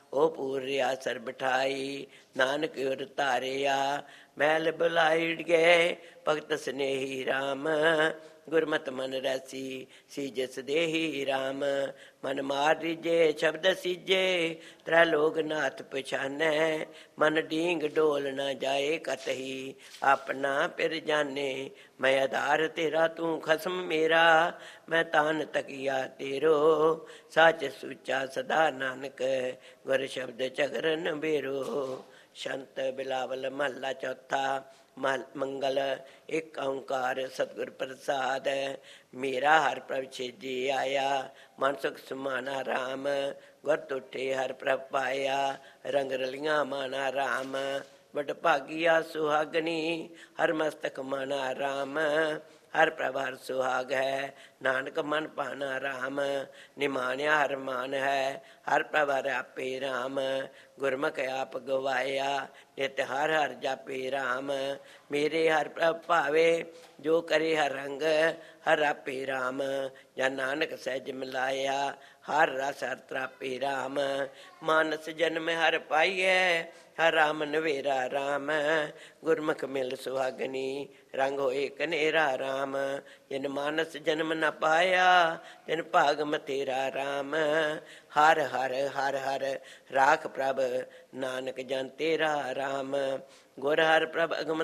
Speaker 1: ਉਹ ਪੂਰਿਆ ਸਰ ਬਿਠਾਈ, ਨਾਨਕ ਉਰ ਧਾਰਿਆ। ਮਹਿਲ ਬੁਲਾਈ ਗਏ ਭਗਤ ਸਨੇਹੀ ਰਾਮ, ਗੁਰਮਤਿ ਮਨ ਰੈਸੀ ਸੀ ਜਿਸ ਦੇਹੀ ਰਾਮ। ਮਨ ਮਾਰ ਰੀਜੇ ਸ਼ਬਦ ਸੀਜੇ, ਤ੍ਰੈ ਲੋਕ ਨਾਥ ਪਛਾਨੈ। ਮਨ ਡੀਂਗ ਡੋਲ ਨਾ ਜਾਏ ਕਤਹੀ, ਆਪਣਾ ਪਿਰ ਜਾਣੇ। ਮੈਂ ਆਧਾਰ ਤੇਰਾ ਤੂੰ ਖਸਮ ਮੇਰਾ, ਮੈਂ ਤਾਨ ਤਕੀਆ ਤੇਰੋ। ਸੱਚ ਸੁੱਚਾ ਸਦਾ ਨਾਨਕ, ਗੁਰ ਸ਼ਬਦ ਚਗਰਨ ਬੇਰੋ। ਸ਼ੰਤ ਬਿਲਾਵਲ ਮਹੱਲਾ ਚੌਥਾ। ਮੰਗਲ ਇੱਕ ਓਂਕਾਰ ਸਤਿਗੁਰ ਪ੍ਰਸਾਦ। ਮੇਰਾ ਹਰ ਪ੍ਰਭ ਛੇਜੀ ਆਇਆ, ਮਨ ਸੁਖ ਸਮਾਨਾ ਰਾਮ। ਗੁਰ ਤੁਠੇ ਹਰ ਪ੍ਰਭ ਪਾਇਆ, ਰੰਗ ਰਲੀਆਂ ਮਾਨਾ ਰਾਮ। ਵਡ ਭਾਗੀਆ ਸੁਹਾਗਣੀ, ਹਰ ਮਸਤਕ ਮਾਨਾ ਰਾਮ। ਹਰ ਪ੍ਰਭ ਹਰ ਸੁਹਾਗ ਹੈ, ਨਾਨਕ ਮਨ ਭਾਨਾ ਰਾਮ। ਨਿਮਾਣਿਆ ਹਰ ਮਾਨ ਹੈ, ਹਰ ਪ੍ਰਭ ਹਰ ਆਪੇ ਰਾਮ। ਗੁਰਮੁਖ ਆਪ ਗਵਾਇਆ, ਨਿਤ ਹਰ ਹਰ ਜਾਪੇ ਰਾਮ। ਮੇਰੇ ਹਰ ਪ੍ਰਭ ਭਾਵੇ, ਜੋ ਕਰੇ ਹਰ ਰੰਗ। ਹਰ ਆਪੇ ਰਾਮ, ਜਾਂ ਨਾਨਕ ਸਹਿਜ ਮਿਲਾਇਆ। ਹਰ ਰਸ ਹਰ ਤਰਾਪੇ ਰਾਮ। ਮਾਨਸ ਜਨਮ ਹਰ ਪਾਈਐ, ਹਰ ਰਾਮ ਨਵੇਰਾ ਰਾਮ। ਗੁਰਮੁਖ ਮਿਲ ਸੁਹਾਗਣੀ, ਰੰਗ ਹੋਏ ਕਨੇਰਾ ਰਾਮ। ਜਿਨ ਮਾਨਸ ਜਨਮ ਨ ਪਾਇਆ, ਤਿਨ ਭਾਗ ਮਤੇਰਾ ਰਾਮ। ਹਰ ਹਰ ਹਰ ਹਰ ਰਾਖ ਪ੍ਰਭ, ਨਾਨਕ ਜਨ ਤੇਰਾ ਰਾਮ। ਗੁਰ ਹਰ ਪ੍ਰਭ ਅਗਮ